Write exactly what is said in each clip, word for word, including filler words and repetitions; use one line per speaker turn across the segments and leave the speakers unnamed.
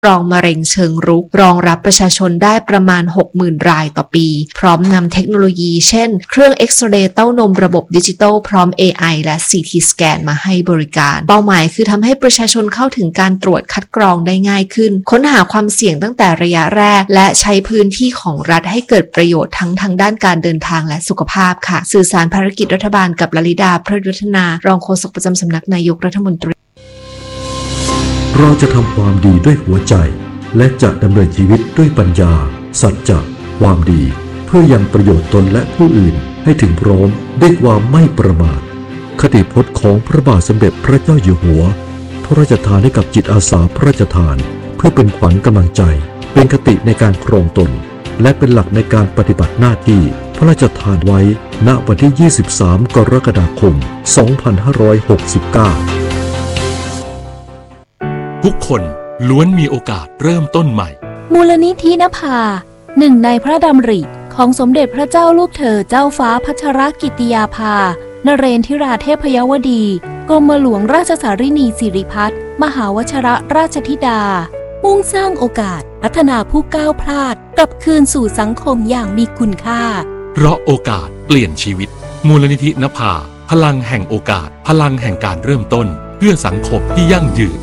กรองมะเร็งเชิงรุกรองรับประชาชนได้ประมาณ หกหมื่น รายต่อปีพร้อมนำเทคโนโลยีเช่นเครื่องเอ็กซเรย์เต้านมระบบดิจิตอลพร้อม เอ ไอ และ ซี ที สแกนมาให้บริการเป้าหมายคือทำให้ประชาชนเข้าถึงการตรวจคัดกรองได้ง่ายขึ้นค้นหาความเสี่ยงตั้งแต่ระยะแรกและใช้พื้นที่ของรัฐให้เกิดประโยชน์ทั้งทางด้านการเดินทางและสุขภาพค่ะสื่อสารภารกิจรัฐบาลกับลลิดา พฤวัฒนารองโฆษกประจำสำนักนายกรัฐมนตรี
เราจะทำความดีด้วยหัวใจและจะดำเนินชีวิตด้วยปัญญาสัจจะความดีเพื่อยังประโยชน์ตนและผู้อื่นให้ถึงพร้อมด้วยความไม่ประมาทคติพจน์ของพระบาทสมเด็จพระเจ้าอยู่หัวพระราชทานให้กับจิตอาสาพระราชทานเพื่อเป็นขวัญกำลังใจเป็นคติในการครองตนและเป็นหลักในการปฏิบัติหน้าที่พระราชทานไว้ณวันที่ยี่สิบสามกรกฎาคมสองพันห้าร้อยหกสิบเก้า
ทุกคนล้วนมีโอกาสเริ่มต้นใหม่
มูลนิธินภาหนึ่งในพระดำริของสมเด็จพระเจ้าลูกเธอเจ้าฟ้าพัชรกิติยาภานเรนทิราเทพยวดีกรมหลวงราชสารินีสิริพัฒน์มหาวชิรราชธิดามุ่งสร้างโอกาสพัฒนาผู้ก้าวพลาดกลับคืนสู่สังคมอย่างมีคุณค่า
เพราะโอกาสเปลี่ยนชีวิตมูลนิธินภาพลังแห่งโอกาสพลังแห่งการเริ่มต้นเพื่อสังคมที่ยั่งยืน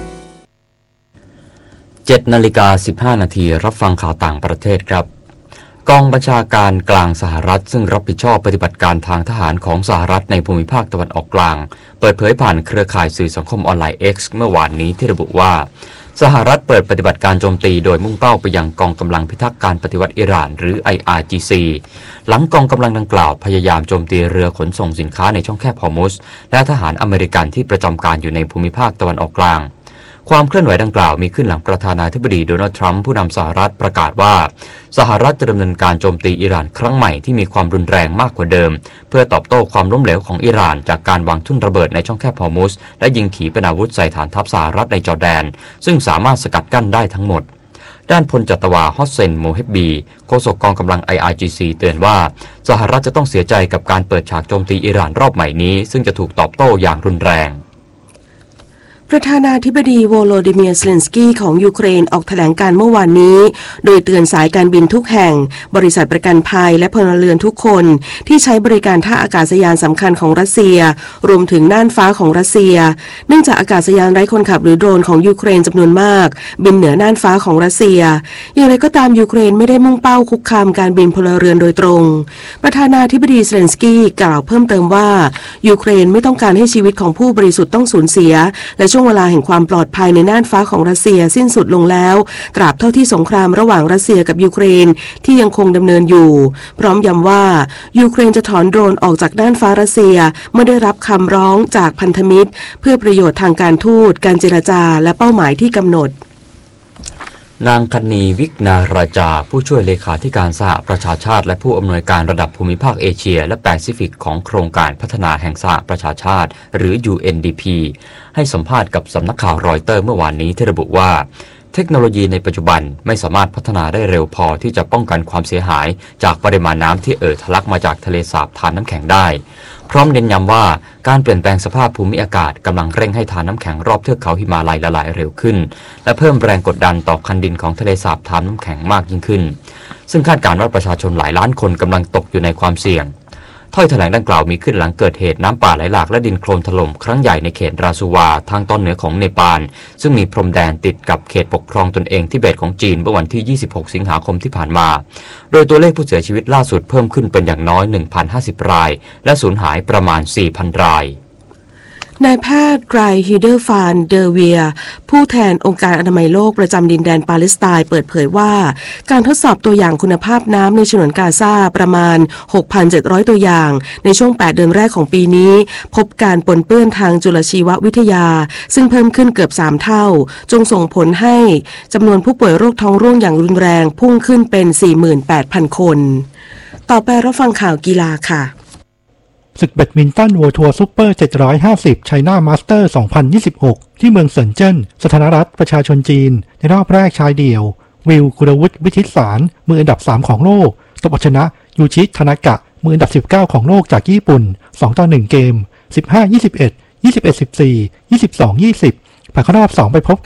เจ็ดนาฬิกาสิบห้านาทีรับฟังข่าวต่างประเทศครับกองบัญชาการกลางสหรัฐซึ่งรับผิดชอบปฏิบัติการทางทหารของสหรัฐในภูมิภาคตะวันออกกลางเปิดเผยผ่านเครือข่ายสื่อสังคมออนไลน์ X เมื่อวานนี้ที่ระบุว่าสหรัฐเปิดปฏิบัติการโจมตีโดยมุ่งเป้าไปยังกองกำลังพิทักษ์การปฏิวัติอิหร่านหรือ ไอ อาร์ จี ซี หลังกองกำลังดังกล่าวพยายามโจมตีเรือขนส่งสินค้าในช่องแคบฮอร์มุซและทหารอเมริกันที่ประจำการอยู่ในภูมิภาคตะวันออกกลางความเคลื่อนไหวดังกล่าวมีขึ้นหลังประธานาธิบดีโดนัลด์ทรัมป์ผู้นำสหรัฐประกาศว่าสหรัฐจะดำเนินการโจมตีอิหร่านครั้งใหม่ที่มีความรุนแรงมากกว่าเดิมเพื่อตอบโต้ความล้มเหลวของอิหร่านจากการวางทุ่นระเบิดในช่องแคบฮอร์มุซและยิงขีปนาวุธใส่ฐานทัพสหรัฐในจอร์แดนซึ่งสามารถสกัดกั้นได้ทั้งหมดด้านพลจัตวาฮอสเซนโมเฮบบีโฆษกกองกำลัง ไอ อาร์ จี ซี เตือนว่าสหรัฐจะต้องเสียใจกับการเปิดฉากโจมตีอิหร่านรอบใหม่นี้ซึ่งจะถูกตอบโต้อย่างรุนแรง
ประธานาธิบดีโวโลดิเมียร์ เซเลนสกี้ของยูเครนออกแถลงการเมื่อวานนี้โดยเตือนสายการบินทุกแห่งบริษัทประกันภัยและพลเรือนทุกคนที่ใช้บริการท่าอากาศยานสำคัญของรัสเซียรวมถึงน่านฟ้าของรัสเซียเนื่องจากอากาศยานไร้คนขับหรือโดรนของยูเครนจำนวนมากบินเหนือน่านฟ้าของรัสเซียอย่างไรก็ตามยูเครนไม่ได้มุ่งเป้าคุกคามการบินพลเรือนโดยตรงประธานาธิบดีเซเลนสกี้กล่าวเพิ่มเติมว่ายูเครนไม่ต้องการให้ชีวิตของผู้บริสุทธิ์ต้องสูญเสียและช่วงเวลาแห่งความปลอดภัยในน่านฟ้าของรัสเซียสิ้นสุดลงแล้วตราบเท่าที่สงครามระหว่างรัสเซียกับยูเครนที่ยังคงดำเนินอยู่พร้อมย้ำว่ายูเครนจะถอนโดรนออกจากน่านฟ้ารัสเซียเมื่อได้รับคำร้องจากพันธมิตรเพื่อประโยชน์ทางการทูตการเจรจาและเป้าหมายที่กำหนด
นางคณีวิกนาราจาผู้ช่วยเลขาธิการสหประชาชาติและผู้อำนวยการระดับภูมิภาคเอเชียและแปซิฟิกของโครงการพัฒนาแห่งสหประชาชาติหรือ ยู เอ็น ดี พี ให้สัมภาษณ์กับสำนักข่าวรอยเตอร์เมื่อวานนี้ที่ระบุว่าเทคโนโลยีในปัจจุบันไม่สามารถพัฒนาได้เร็วพอที่จะป้องกันความเสียหายจากปริมาณน้ำที่เอ่อทะลักมาจากทะเลสาบทานน้ำแข็งได้พร้อมเน้นย้ำว่าการเปลี่ยนแปลงสภาพภูมิอากาศกำลังเร่งให้ทานน้ำแข็งรอบเทือกเขาหิมาลัยละลายเร็วขึ้นและเพิ่มแรงกดดันต่อคันดินของทะเลสาบทานน้ำแข็งมากยิ่งขึ้นซึ่งคาดการณ์ว่าประชาชนหลายล้านคนกำลังตกอยู่ในความเสี่ยงถ้อยแถลงดังกล่าวมีขึ้นหลังเกิดเหตุน้ำป่าไหลหลากและดินโคลนถล่มครั้งใหญ่ในเขตราซูวาทางตอนเหนือของเนปาลซึ่งมีพรมแดนติดกับเขตปกครองตนเองทิเบตของจีนเมื่อวันที่ยี่สิบหกสิงหาคมที่ผ่านมาโดยตัวเลขผู้เสียชีวิตล่าสุดเพิ่มขึ้นเป็นอย่างน้อย หนึ่งพันห้าสิบ รายและสูญหายประมาณ สี่พัน ราย
นายแพทย์ไกรฮิเดอร์ฟานเดอเวียผู้แทนองค์การอนามัยโลกประจำดินแดนปาเลสไตน์เปิดเผยว่าการทดสอบตัวอย่างคุณภาพน้ำในฉนวนกาซาประมาณ หกพันเจ็ดร้อย ตัวอย่างในช่วงแปดเดือนแรกของปีนี้พบการปนเปื้อนทางจุลชีววิทยาซึ่งเพิ่มขึ้นเกือบสามเท่าจงส่งผลให้จำนวนผู้ป่วยโรคท้องร่วงอย่างรุนแรงพุ่งขึ้นเป็น สี่หมื่นแปดพัน คนต่อไปรับฟังข่าวกีฬาค่ะ
ศึกแบดมินตันเวิลด์ทัวร์ซุปเปอร์เจ็ดร้อยห้าสิบไชน่ามาสเตอร์สองพันยี่สิบหกที่เมืองเซินเจิ้นสาธารณรัฐประชาชนจีนในรอบแรกชายเดี่ยววิลกุลวุฒิวิชิตสารมืออันดับสามของโลกตบเอาชนะยูชิทานากะมืออันดับสิบเก้าของโลกจากญี่ปุ่นสองต่อหนึ่งเกม สิบห้า ยี่สิบเอ็ด ยี่สิบเอ็ด สิบสี่ ยี่สิบสอง ยี่สิบผ่านเข้ารอบสองไปพบกับ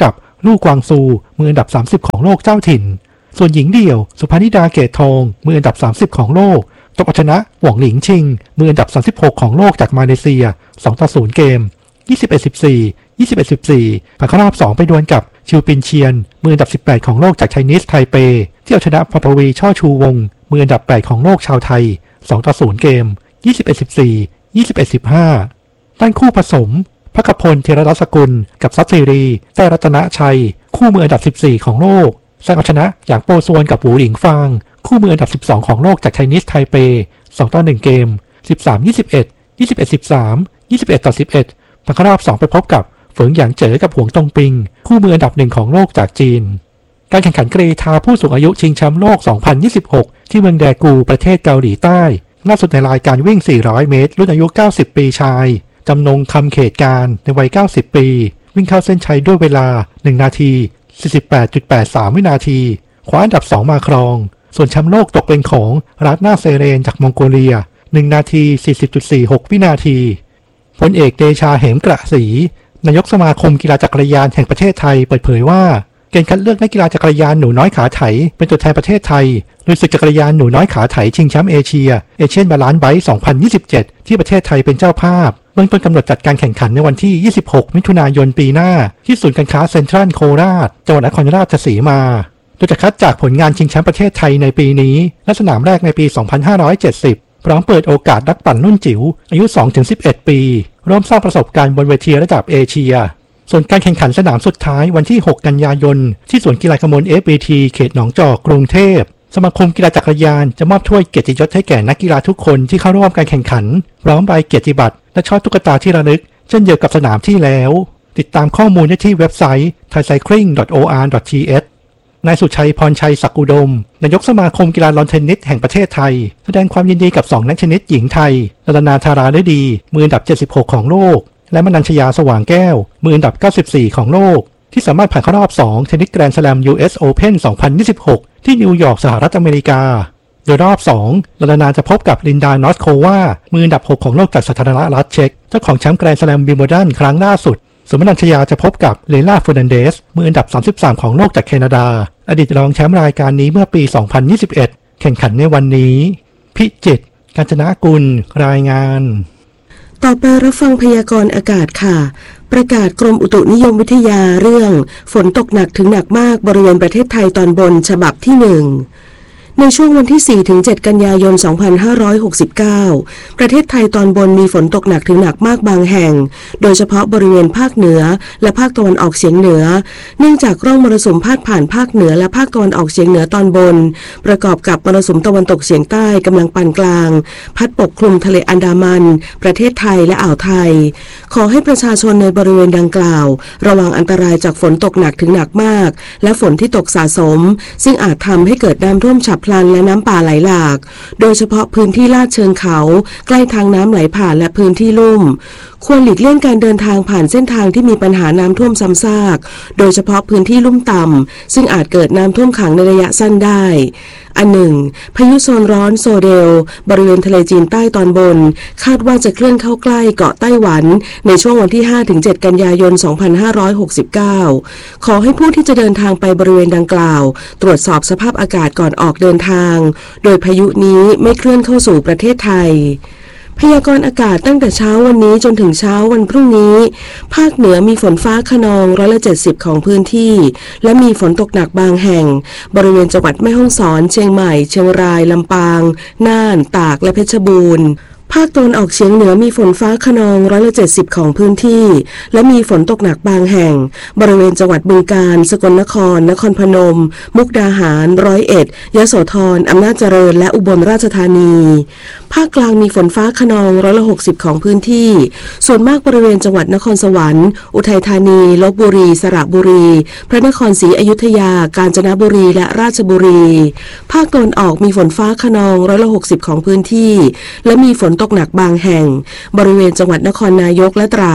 ลู่กวางซูมืออันดับสามสิบของโลกเจ้าถิ่นส่วนหญิงเดี่ยวสุภานิดาเกตทองมืออันดับสามสิบของโลกตกเอาชนะหว่องหลิงชิงมืออันดับสามสิบหกของโลกจากมาเลเซียสองต่อศูนย์เกม ยี่สิบเอ็ด สิบสี่ ยี่สิบเอ็ด สิบสี่ ผ่านเข้ารอบสองไปดวลกับชิวปินเชียนมืออันดับสิบแปดของโลกจากไชนีสไทเปที่เอาชนะพปวีช่อชูวงมืออันดับแปดของโลกชาวไทยสองต่อศูนย์เกม ยี่สิบเอ็ด สิบสี่ ยี่สิบเอ็ด สิบห้า ด้านคู่ผสมภคพลเทระรัศกุลกับซัตซีรีแต้รัตนชัยคู่มืออันดับสิบสี่ของโลกแซงเอาชนะอย่างโปซวนกับหูหลิงฟางคู่มืออันดับสิบสองของโลกจากไชนีสไทเปสองต่อหนึ่งเกม สิบสาม ยี่สิบเอ็ด ยี่สิบเอ็ด สิบสาม ยี่สิบเอ็ด ต่อ สิบเอ็ด ผ่านเข้ารอบสองไปพบกับเฟิงหยางเจ๋อกับหวงตงปิงคู่มืออันดับหนึ่งของโลกจากจีนการแข่งขันกรีฑาผู้สูงอายุชิงแชมป์โลกสองพันยี่สิบหกที่เมืองแดกูประเทศเกาหลีใต้ล่าสุดในรายการวิ่งสี่ร้อยเมตรรุ่นอายุเก้าสิบปีชายจำนงคำเขตการในวัยเก้าสิบปีวิ่งเข้าเส้นชัยด้วยเวลาหนึ่งนาที สี่สิบแปดจุดแปดสาม วินาทีคว้าอันดับสองมาครองส่วนแชมป์โลกตกเป็นของรัตนาเซเรนจากมองโกเลียหนึ่งนาที สี่สิบจุดสี่หก วินาทีพลเอกเดชาเหมกระศรีนายกสมาคมกีฬาจักรยานแห่งประเทศไทยเปิดเผยว่าเกณฑ์คัดเลือกนักกีฬาจักรยานหนูน้อยขาไถเป็นตัวแทนประเทศไทยโดยศึกจักรยานหนูน้อยขาไถชิงแชมป์เอเชียเอเชียนบาลานซ์ไบค์สองพันยี่สิบเจ็ดที่ประเทศไทยเป็นเจ้าภาพเบื้องต้นกำหนดจัดการแข่งขันในวันที่ยี่สิบหกมิถุนายนปีหน้าที่ศูนย์การค้าเซ็นทรัลโคราชจังหวัดนครราชสีมาโดยจะคัดจากผลงานชิงแชมป์ประเทศไทยในปีนี้และสนามแรกในปีสองพันห้าร้อยเจ็ดสิบพร้อมเปิดโอกาสนักปั่นรุ่นจิ๋วอายุ สองถึงสิบเอ็ด ปีร่วมสร้างประสบการณ์บนเวทีระดับเอเชียส่วนการแข่งขันสนามสุดท้ายวันที่หกกันยายนที่สวนกีฬากมล เอฟ บี ที เขตหนองจอกกรุงเทพสมาคมกีฬาจักรยานจะมอบถ้วยเกียรติยศให้แก่นักกีฬาทุกคนที่เข้าร่วมการแข่งขันพร้อมใบเกียรติบัตรและช่อตุ๊กตาที่ระลึกเช่นเดียวกับสนามที่แล้วติดตามข้อมูลได้ที่เว็บไซต์ ไทยไซคลิง ดอท โอ อาร์ ดอท ที เอช นายสุชัยพรชัยศักดิ์อุดมนายกสมาคมกีฬาลอนเทนนิสแห่งประเทศไทยแสดงความยินดีกับสองนักเทนนิสหญิงไทยรัตนาธาราฤดีมืออันดับเจ็ดสิบหกของโลกและมนัญชยาสว่างแก้วมืออันดับเก้าสิบสี่ของโลกที่สามารถผ่านเข้ารอบสองเทนนิสแกรนด์สแลม ยู เอส Open สองพันยี่สิบหกที่นิวยอร์กสหรัฐอเมริกาโดยรอบสองรัตนาจะพบกับลินดานอสโความืออันดับหกของโลกจากสาธารณรัฐเช็กเจ้าของแชมป์แกรนด์สแลมวิมเบิลดันครั้งล่าสุดส่วนมนัญชยาจะพบกับเลล่าเฟอร์นันเดสมืออันดับสามสิบสามของโลกจากแคนาดาอดีตรองแชมป์รายการนี้เมื่อปีสองพันยี่สิบเอ็ดแข่งขันในวันนี้พิจิตรกาญจนกุลรายงาน
ต่อไปรับฟังพยากรณ์อากาศค่ะประกาศกรมอุตุนิยมวิทยาเรื่องฝนตกหนักถึงหนักมากบริเวณประเทศไทยตอนบนฉบับที่หนึ่งในช่วงวันที่ สี่ถึงเจ็ด กันยายน สองพันห้าร้อยหกสิบเก้า ประเทศไทยตอนบนมีฝนตกหนักถึงหนักมากบางแห่งโดยเฉพาะบริเวณภาคเหนือและภาคตะวันออกเฉียงเหนือเนื่องจากร่องมรสุมพาดผ่านภาคเหนือและภาคตะวันออกเฉียงเหนือตอนบนประกอบกับมรสุมตะวันตกเฉียงใต้กำลังปานกลางพัดปกคลุมทะเลอันดามันประเทศไทยและอ่าวไทยขอให้ประชาชนในบริเวณดังกล่าวระวังอันตรายจากฝนตกหนักถึงหนักมากและฝนที่ตกสะสมซึ่งอาจทำให้เกิดน้ำท่วมฉับพลันและน้ำป่าไหลหลากโดยเฉพาะพื้นที่ลาดเชิงเขาใกล้ทางน้ำไหลผ่านและพื้นที่ลุ่มควรหลีกเลี่ยงการเดินทางผ่านเส้นทางที่มีปัญหาน้ำท่วมซ้ำซากโดยเฉพาะพื้นที่ลุ่มต่ำซึ่งอาจเกิดน้ำท่วมขังในระยะสั้นได้อันหนึ่งพายุโซนร้อนโซเดลบริเวณทะเลจีนใต้ตอนบนคาดว่าจะเคลื่อนเข้าใกล้เกาะไต้หวันในช่วงวันที่ ห้าถึงเจ็ด กันยายน สองพันห้าร้อยหกสิบเก้า ขอให้ผู้ที่จะเดินทางไปบริเวณดังกล่าวตรวจสอบสภาพอากาศก่อนออกเดินทางโดยพายุนี้ไม่เคลื่อนเข้าสู่ประเทศไทยพยากรณ์อากาศตั้งแต่เช้าวันนี้จนถึงเช้าวันพรุ่งนี้ภาคเหนือมีฝนฟ้าคะนองร้อยละเจ็ดสิบของพื้นที่และมีฝนตกหนักบางแห่งบริเวณจังหวัดแม่ฮ่องสอนเชียงใหม่เชียงรายลำปางน่านตากและเพชรบูรณ์ภาคตะวันออกเฉียงเหนือมีฝนฟ้าคะนองร้อยละเจ็ดสิบของพื้นที่และมีฝนตกหนักบางแห่งบริเวณจังหวัดบึงกาฬสกลนครนครพนมมุกดาหารร้อยเอ็ดยโสธรอำนาจเจริญและอุบลราชธานีภาคกลางมีฝนฟ้าคะนองร้อยละหกสิบของพื้นที่ส่วนมากบริเวณจังหวัดนครสวรรค์อุทัยธานีลพบุรีสระบุรีพระนครศรีอยุธยากาญจนบุรีและราชบุรีภาคตะวันออกมีฝนฟ้าคะนองร้อยละหกสิบของพื้นที่และมีฝนตกหนักบางแห่งบริเวณจังหวัดนครนายกและตราด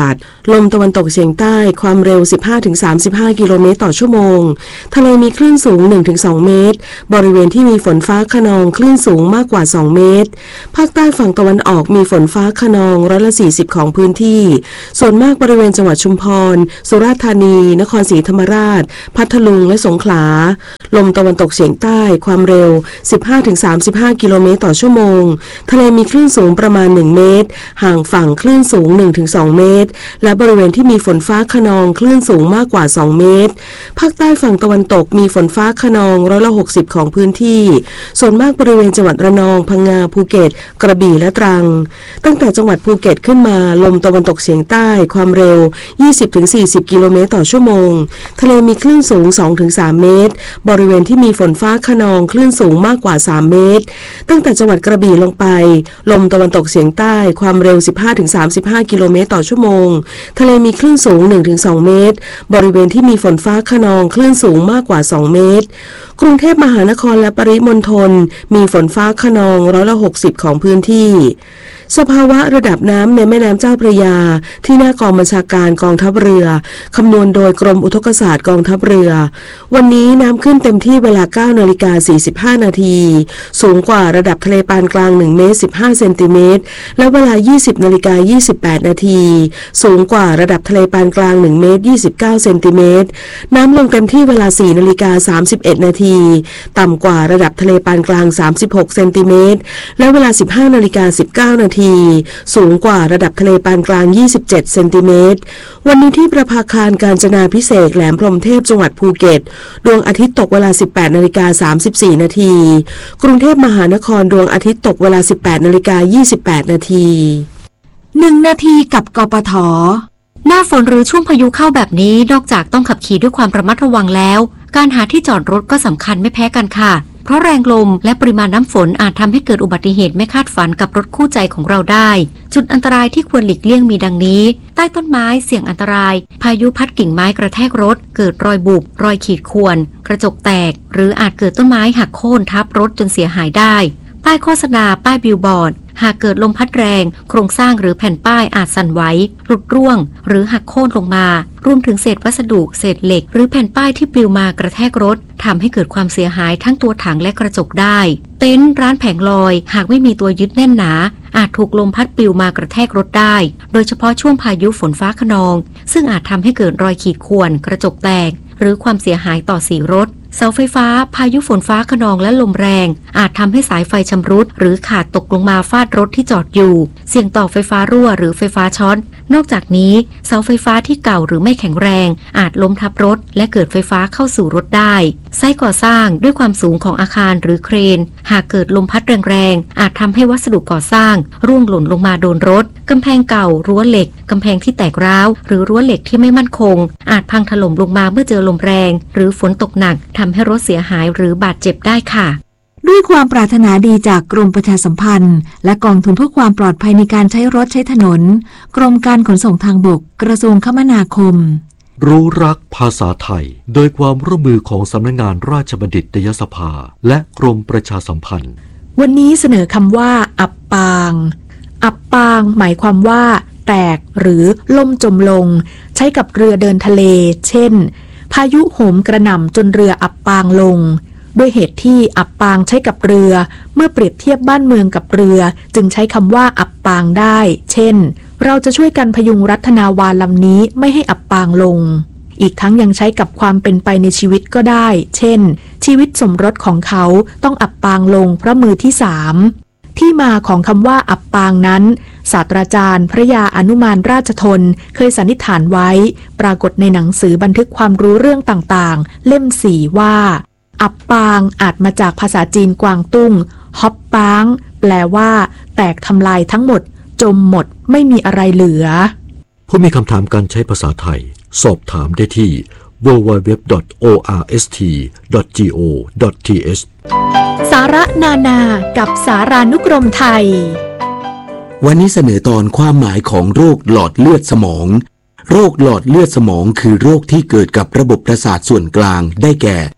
ลมตะวันตกเฉียงใต้ความเร็ว สิบห้าถึงสามสิบห้า กิโลเมตรต่อชั่วโมงทะเลมีคลื่นสูง หนึ่งถึงสอง เมตรบริเวณที่มีฝนฟ้าคะนองคลื่นสูงมากกว่าสองเมตรภาคใต้ฝั่งตะวันออกมีฝนฟ้าคะนองร้อยละสี่สิบของพื้นที่ส่วนมากบริเวณจังหวัดชุมพรสุราษฎร์ธานีนครศรีธรรมราชพัทลุงและสงขลาลมตะวันตกเฉียงใต้ความเร็ว สิบห้าถึงสามสิบห้า กิโลเมตรต่อชั่วโมงทะเลมีคลื่นสูงประมาณหนึ่งเมตรห่างฝั่งคลื่นสูง หนึ่งถึงสอง เมตรและบริเวณที่มีฝนฟ้าคะนองคลื่นสูงมากกว่าสองเมตรภาคใต้ฝั่งตะวันตกมีฝนฟ้าคะนองร้อยละหกสิบของพื้นที่ส่วนมากบริเวณจังหวัดระนองพังงาภูเก็ตกระบี่และตรังตั้งแต่จังหวัดภูเก็ตขึ้นมาลมตะวันตกเฉียงใต้ความเร็ว ยี่สิบถึงสี่สิบ กิโลเมตรต่อชั่วโมงทะเลมีคลื่นสูง สองถึงสาม เมตรบริเวณที่มีฝนฟ้าคะนองคลื่นสูงมากกว่าสามเมตรตั้งแต่จังหวัดกระบี่ลงไปลมตะวันตกเฉียงใต้ความเร็ว สิบห้าถึงสามสิบห้า กิโลเมตรต่อชั่วโมงทะเลมีคลื่นสูง หนึ่งถึงสอง เมตรบริเวณที่มีฝนฟ้าคะนองคลื่นสูงมากกว่าสองเมตรกรุงเทพมหานครและปริมณฑลมีฝนฟ้าคะนองร้อยละหกสิบของพื้นที่สภาวะระดับน้ำในแม่น้ำเจ้าพระยาที่หน้ากองบัญชาการกองทัพเรือคำนวณโดยกรมอุทกศาสตร์กองทัพเรือวันนี้น้ำขึ้นเต็มที่เวลา เก้านาฬิกาสี่สิบห้า นาทีสูงกว่าระดับทะเลปานกลางหนึ่งเมตรสิบห้าเซนติเมตรและเวลา ยี่สิบนาฬิกายี่สิบแปด นาทีสูงกว่าระดับทะเลปานกลางหนึ่งเมตรยี่สิบเก้าเซนติเมตรน้ำลงเต็มที่เวลา สี่นาฬิกาสามสิบเอ็ด นาทีต่ำกว่าระดับทะเลปานกลางสามสิบหกเซนติเมตรและเวลา สิบห้านาฬิกาสิบเก้า นาทีสูงกว่าระดับทะเลปานกลางยี่สิบเจ็ดเซนติเมตรวันนี้ที่ประภาคารกาญจนาภิเษกแหลมพรหมเทพจังหวัดภูเก็ตดวงอาทิตย์ตกเวลา สิบแปดนาฬิกาสามสิบสี่ นาทีกรุงเทพมหานครดวงอาทิตย์ตกเวลา สิบแปดนาฬิกายี่สิบแปด นาที
หนึ่งนาทีกับกปท.หน้าฝนหรือช่วงพายุเข้าแบบนี้นอกจากต้องขับขี่ด้วยความระมัดระวังแล้วการหาที่จอดรถก็สำคัญไม่แพ้กันค่ะเพราะแรงลมและปริมาณน้ำฝนอาจทำให้เกิดอุบัติเหตุไม่คาดฝันกับรถคู่ใจของเราได้จุดอันตรายที่ควรหลีกเลี่ยงมีดังนี้ใต้ต้นไม้เสี่ยงอันตรายพายุพัดกิ่งไม้กระแทกรถเกิดรอยบุบรอยขีดข่วนกระจกแตกหรืออาจเกิดต้นไม้หักโค่นทับรถจนเสียหายได้ป้ายโฆษณาป้ายบิลบอร์ดหากเกิดลมพัดแรงโครงสร้างหรือแผ่นป้ายอาจสั่นไหวหลุดร่วงหรือหักโค่นลงมารวมถึงเศษวัสดุเศษเหล็กหรือแผ่นป้ายที่ปลิวมากระแทกรถทำให้เกิดความเสียหายทั้งตัวถังและกระจกได้เต็นท์ร้านแผงลอยหากไม่มีตัวยึดแน่นหนาอาจถูกลมพัดปลิวมากระแทกรถได้โดยเฉพาะช่วงพายุฝนฟ้าคะนองซึ่งอาจทำให้เกิดรอยขีดข่วนกระจกแตกหรือความเสียหายต่อสีรถเสาไฟฟ้าพายุฝนฟ้าคะนองและลมแรงอาจทำให้สายไฟชำรุดหรือขาดตกลงมาฟาดรถที่จอดอยู่เสี่ยงต่อไฟฟ้ารั่วหรือไฟฟ้าช็อตนอกจากนี้เสาไฟฟ้าที่เก่าหรือไม่แข็งแรงอาจล้มทับรถและเกิดไฟฟ้าเข้าสู่รถได้ไซต์ก่อสร้างด้วยความสูงของอาคารหรือเครนหากเกิดลมพัดแรงๆอาจทำให้วัสดุก่อสร้างร่วงหล่นลงมาโดนรถกำแพงเก่ารั้วเหล็กกำแพงที่แตกร้าวหรือรั้วเหล็กที่ไม่มั่นคงอาจพังถล่มลงมาเมื่อเจอลมแรงหรือฝนตกหนักทำให้รถเสียหายหรือบาดเจ็บได้ค่ะ
ด้วยความปรารถนาดีจากกรมประชาสัมพันธ์และกองทุนเพื่อความปลอดภัยในการใช้รถใช้ถนนกรมการขนส่งทางบกกระทรวงคมนาคม
รู้รักภาษาไทยโดยความร่วมมือของสำนักงานราชบัณฑิตยสภาและกรมประชาสัมพันธ์
วันนี้เสนอคำว่าอับปางอับปางหมายความว่าแตกหรือล่มจมลงใช้กับเรือเดินทะเลเช่นพายุโหมกระหน่ำจนเรืออับปางลงด้วยเหตุที่อับปางใช้กับเรือเมื่อเปรียบเทียบบ้านเมืองกับเรือจึงใช้คำว่าอับปางได้เช่นเราจะช่วยกันพยุงรัตนาวาลำนี้ไม่ให้อับปางลงอีกทั้งยังใช้กับความเป็นไปในชีวิตก็ได้เช่นชีวิตสมรสของเขาต้องอับปางลงเพราะมือที่สามที่มาของคำว่าอับปางนั้นศาสตราจารย์พระยาอนุมานราชทนเคยสันนิษฐานไว้ปรากฏในหนังสือบันทึกความรู้เรื่องต่างๆเล่มสี่ว่าอับปางอาจมาจากภาษาจีนกวางตุ้งฮอปปางแปลว่าแตกทำลายทั้งหมดจมหมดไม่มีอะไรเหลือ
ผู้มีคำถามการใช้ภาษาไทยสอบถามได้ที่ ดับเบิลยู ดับเบิลยู ดับเบิลยู ดอท โอ อาร์ เอส ที ดอท จี โอ ดอท ที เอช
สาระนานากับสารานุกรมไทย
วันนี้เสนอตอนความหมายของโรคหลอดเลือดสมองโรคหลอดเลือดสมองคือโรคที่เกิดกับระบบประสาทส่วนกลางได้แก่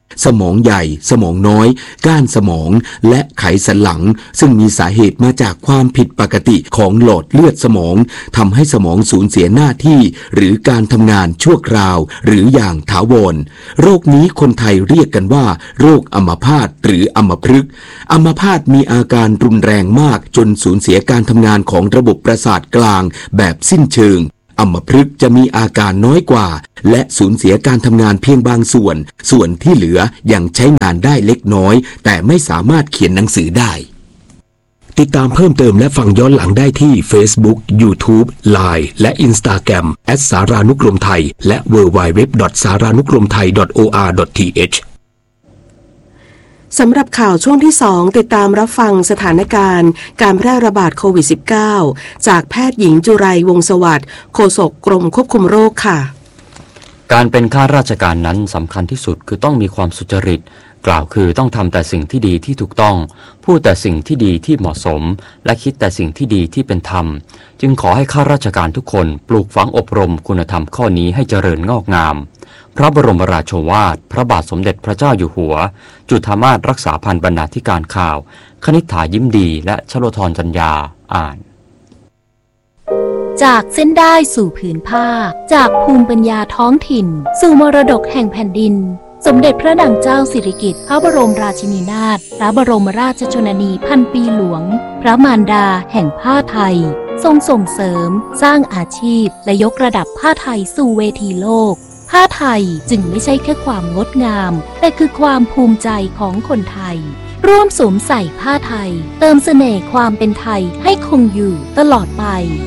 สมองใหญ่สมองน้อยก้านสมองและไขสันหลังซึ่งมีสาเหตุมาจากความผิดปกติของหลอดเลือดสมองทำให้สมองสูญเสียหน้าที่หรือการทำงานชั่วคราวหรืออย่างถาวรโรคนี้คนไทยเรียกกันว่าโรคอัมพาตหรืออัมพฤกษ์อัมพาตมีอาการรุนแรงมากจนสูญเสียการทำงานของระบบประสาทกลางแบบสิ้นเชิงอัมพฤกษ์จะมีอาการน้อยกว่าและสูญเสียการทำงานเพียงบางส่วนส่วนที่เหลือยังใช้งานได้เล็กน้อยแต่ไม่สามารถเขียนหนังสือได้ติดตามเพิ่มเติมและฟังย้อนหลังได้ที่ Facebook YouTube ไลน์ และ Instagram แอท สารานุกรมไทยและ ดับเบิลยู ดับเบิลยู ดับเบิลยู ดอท สารานุกรมไทย ดอท โอ อาร์ ดอท ที เอช
สำหรับข่าวช่วงที่สองติดตามรับฟังสถานการณ์การแพร่ระบาดโควิด สิบเก้า จากแพทย์หญิงจุไรวงศ์สวัสดิ์โฆษกกรมควบคุมโรคค่ะ
การเป็นข้าราชการนั้นสำคัญที่สุดคือต้องมีความสุจริตกล่าวคือต้องทำแต่สิ่งที่ดีที่ถูกต้องพูดแต่สิ่งที่ดีที่เหมาะสมและคิดแต่สิ่งที่ดีที่เป็นธรรมจึงขอให้ข้าราชการทุกคนปลูกฝังอบรมคุณธรรมข้อนี้ให้เจริญงอกงามพระบรมราโชวาทพระบาทสมเด็จพระเจ้าอยู่หัวจุฑามาสรักษาพันธ์บรรณาธิการข่าวคณิษฐายิ้มดีและชโลธรจัญญาอ่าน
จากเส้นได้สู่ผืนผ้าจากภูมิปัญญาท้องถิ่นสู่มรดกแห่งแผ่นดินสมเด็จพระนางเจ้าสิริกิติ์พระบรมราชินีนาถพระบรมราชชนนีพันปีหลวงพระมารดาแห่งผ้าไทยทรงส่งเสริมสร้างอาชีพและยกระดับผ้าไทยสู่เวทีโลกผ้าไทยจึงไม่ใช่แค่ความงดงามแต่คือความภูมิใจของคนไทยร่วมสวมใส่ผ้าไทยเติมเสน่ห์ความเป็นไทยให้คงอยู่ตลอดไป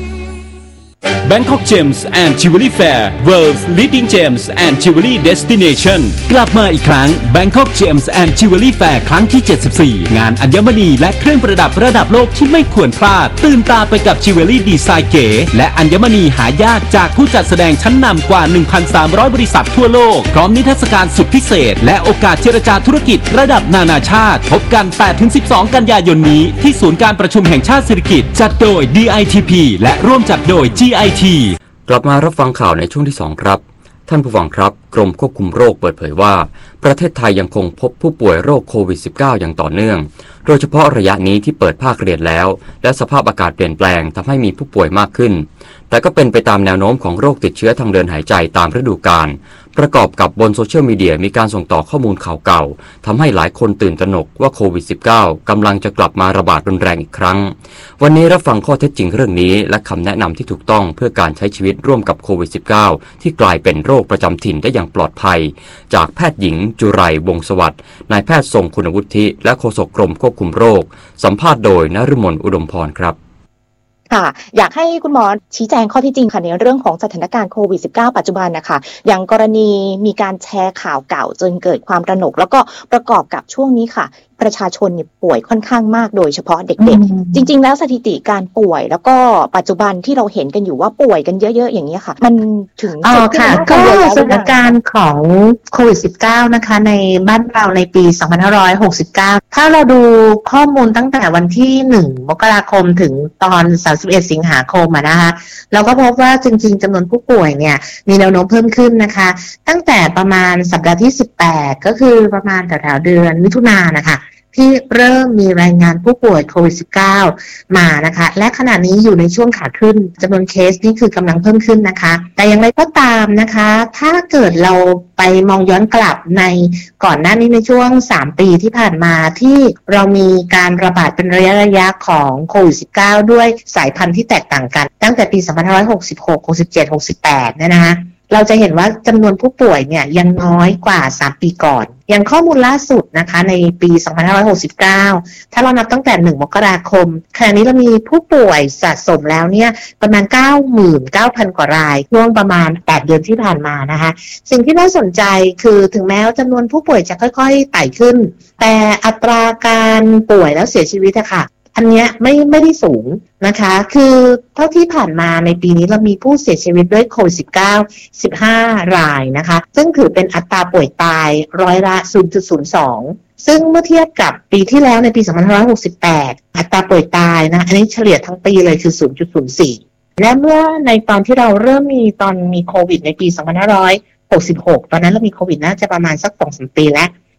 Bangkok Gems and Jewelry Fair World's Leading Gems and Jewelry Destination กลับมาอีกครั้ง Bangkok Gems and Jewelry Fair ครั้งที่เจ็ดสิบสี่งานอัญมณีและเครื่องประดับระดับโลกที่ไม่ควรพลาดตื่นตาไปกับจิวเวลรี่ดีไซน์เก๋และอัญมณีหายากจากผู้จัดแสดงชั้นนำกว่า หนึ่งพันสามร้อย บริษัททั่วโลกพร้อมนิทรรศการสุดพิเศษและโอกาสเจรจาธุรกิจระดับนานาชาติพบกัน แปดถึงสิบสอง กันยายนนี้ที่ศูนย์การประชุมแห่งชาติสิริกิติ์จัดโดย ดี ไอ ที พี และร่วมจัดโดย จี ไอ ที
กลับมารับฟังข่าวในช่วงที่สองครับท่านผู้ฟังครับกรมควบคุมโรคเปิดเผยว่าประเทศไทยยังคงพบผู้ป่วยโรคโควิด สิบเก้า อย่างต่อเนื่องโดยเฉพาะระยะนี้ที่เปิดภาคเรียนแล้วและสภาพอากาศเปลี่ยนแปลงทำให้มีผู้ป่วยมากขึ้นแต่ก็เป็นไปตามแนวโน้มของโรคติดเชื้อทางเดินหายใจตามฤดูกาลประกอบกับบนโซเชียลมีเดียมีการส่งต่อข้อมูลข่าวเก่าทำให้หลายคนตื่นตระหนกว่าโควิด สิบเก้า กำลังจะกลับมาระบาดรุนแรงอีกครั้งวันนี้รับฟังข้อเท็จจริงเรื่องนี้และคำแนะนำที่ถูกต้องเพื่อการใช้ชีวิตร่วมกับโควิด สิบเก้า ที่กลายเป็นโรคประจำถิ่นได้อย่างปลอดภัยจากแพทย์หญิงจุไรวงศ์สวัสดิ์นายแพทย์ทรงคุณวุฒิและโฆษกกรมควบคุมโรคสัมภาษณ์โดยนฤมลอุดมพรครับ
ค่ะอยากให้คุณหมอชี้แจงข้อที่จริงค่ะในเรื่องของสถานการณ์โควิด สิบเก้า ปัจจุบันนะคะอย่างกรณีมีการแชร์ข่าวเก่าจนเกิดความตระหนกแล้วก็ประกอบกับช่วงนี้ค่ะประชาชนเนี่ยป่วยค่อนข้างมากโดยเฉพาะเด็กๆจริงๆแล้วสถิติการป่วยแล้วก็ปัจจุบันที่เราเห็นกันอยู่ว่าป่วยกันเยอะๆอย่างนี้ค่ะมันถึง
อ๋อค่ะก็สถานการณ์ของโควิด สิบเก้า นะคะในบ้านเราในปีสองพันห้าร้อยหกสิบเก้าถ้าเราดูข้อมูลตั้งแต่วันที่หนึ่งมกราคมถึงตอนสามสิบเอ็ดสิงหาคมอ่ะนะคะเราก็พบว่าจริงๆจำนวนผู้ป่วยเนี่ยมีแนวโน้มเพิ่มขึ้นนะคะตั้งแต่ประมาณสัปดาห์ที่สิบแปดก็คือประมาณแถวๆเดือนมิถุนายนนะคะที่เริ่มมีรายงานผู้ป่วยโควิด สิบเก้า มานะคะและขณะนี้อยู่ในช่วงขาขึ้นจำนวนเคสนี่คือกำลังเพิ่มขึ้นนะคะแต่อย่างไรก็ตามนะคะถ้าเกิดเราไปมองย้อนกลับในก่อนหน้านี้ในช่วงสามปีที่ผ่านมาที่เรามีการระบาดเป็นระยะระยะของโควิด สิบเก้า ด้วยสายพันธุ์ที่แตกต่างกันตั้งแต่ปีสองพันห้าร้อยหกสิบหก หกสิบเจ็ด หกสิบแปดเนี่ยนะคะเราจะเห็นว่าจำนวนผู้ป่วยเนี่ยยังน้อยกว่าสามปีก่อนอย่างข้อมูลล่าสุดนะคะในปีสองพันห้าร้อยหกสิบเก้าถ้าเรานับตั้งแต่หนึ่งมกราคมขณะนี้เรามีผู้ป่วยสะสมแล้วเนี่ยประมาณ เก้าหมื่นเก้าพัน กว่ารายช่วงประมาณแปดเดือนที่ผ่านมานะคะสิ่งที่น่าสนใจคือถึงแม้ว่าจำนวนผู้ป่วยจะค่อยๆไต่ขึ้นแต่อัตราการป่วยแล้วเสียชีวิตอะค่ะอันนี้ไม่ไม่ได้สูงนะคะคือเท่าที่ผ่านมาในปีนี้เรามีผู้เสียชีวิตด้วยโควิด สิบเก้า สิบห้ารายนะคะซึ่งถือเป็นอัตราป่วยตายร้อยละ ศูนย์จุดศูนย์สอง ซึ่งเมื่อเทียบกับปีที่แล้วในปีสองพันห้าร้อยหกสิบแปดอัตราป่วยตายนะอันนี้เฉลี่ยทั้งปีเลยคือ ศูนย์จุดศูนย์สี่ และเมื่อในตอนที่เราเริ่มมีตอนมีโควิดในปีสองพันห้าร้อยหกสิบหกตอนนั้นเรามีโควิดน่าจะประมาณสัก สองถึงสาม ปีแล้ว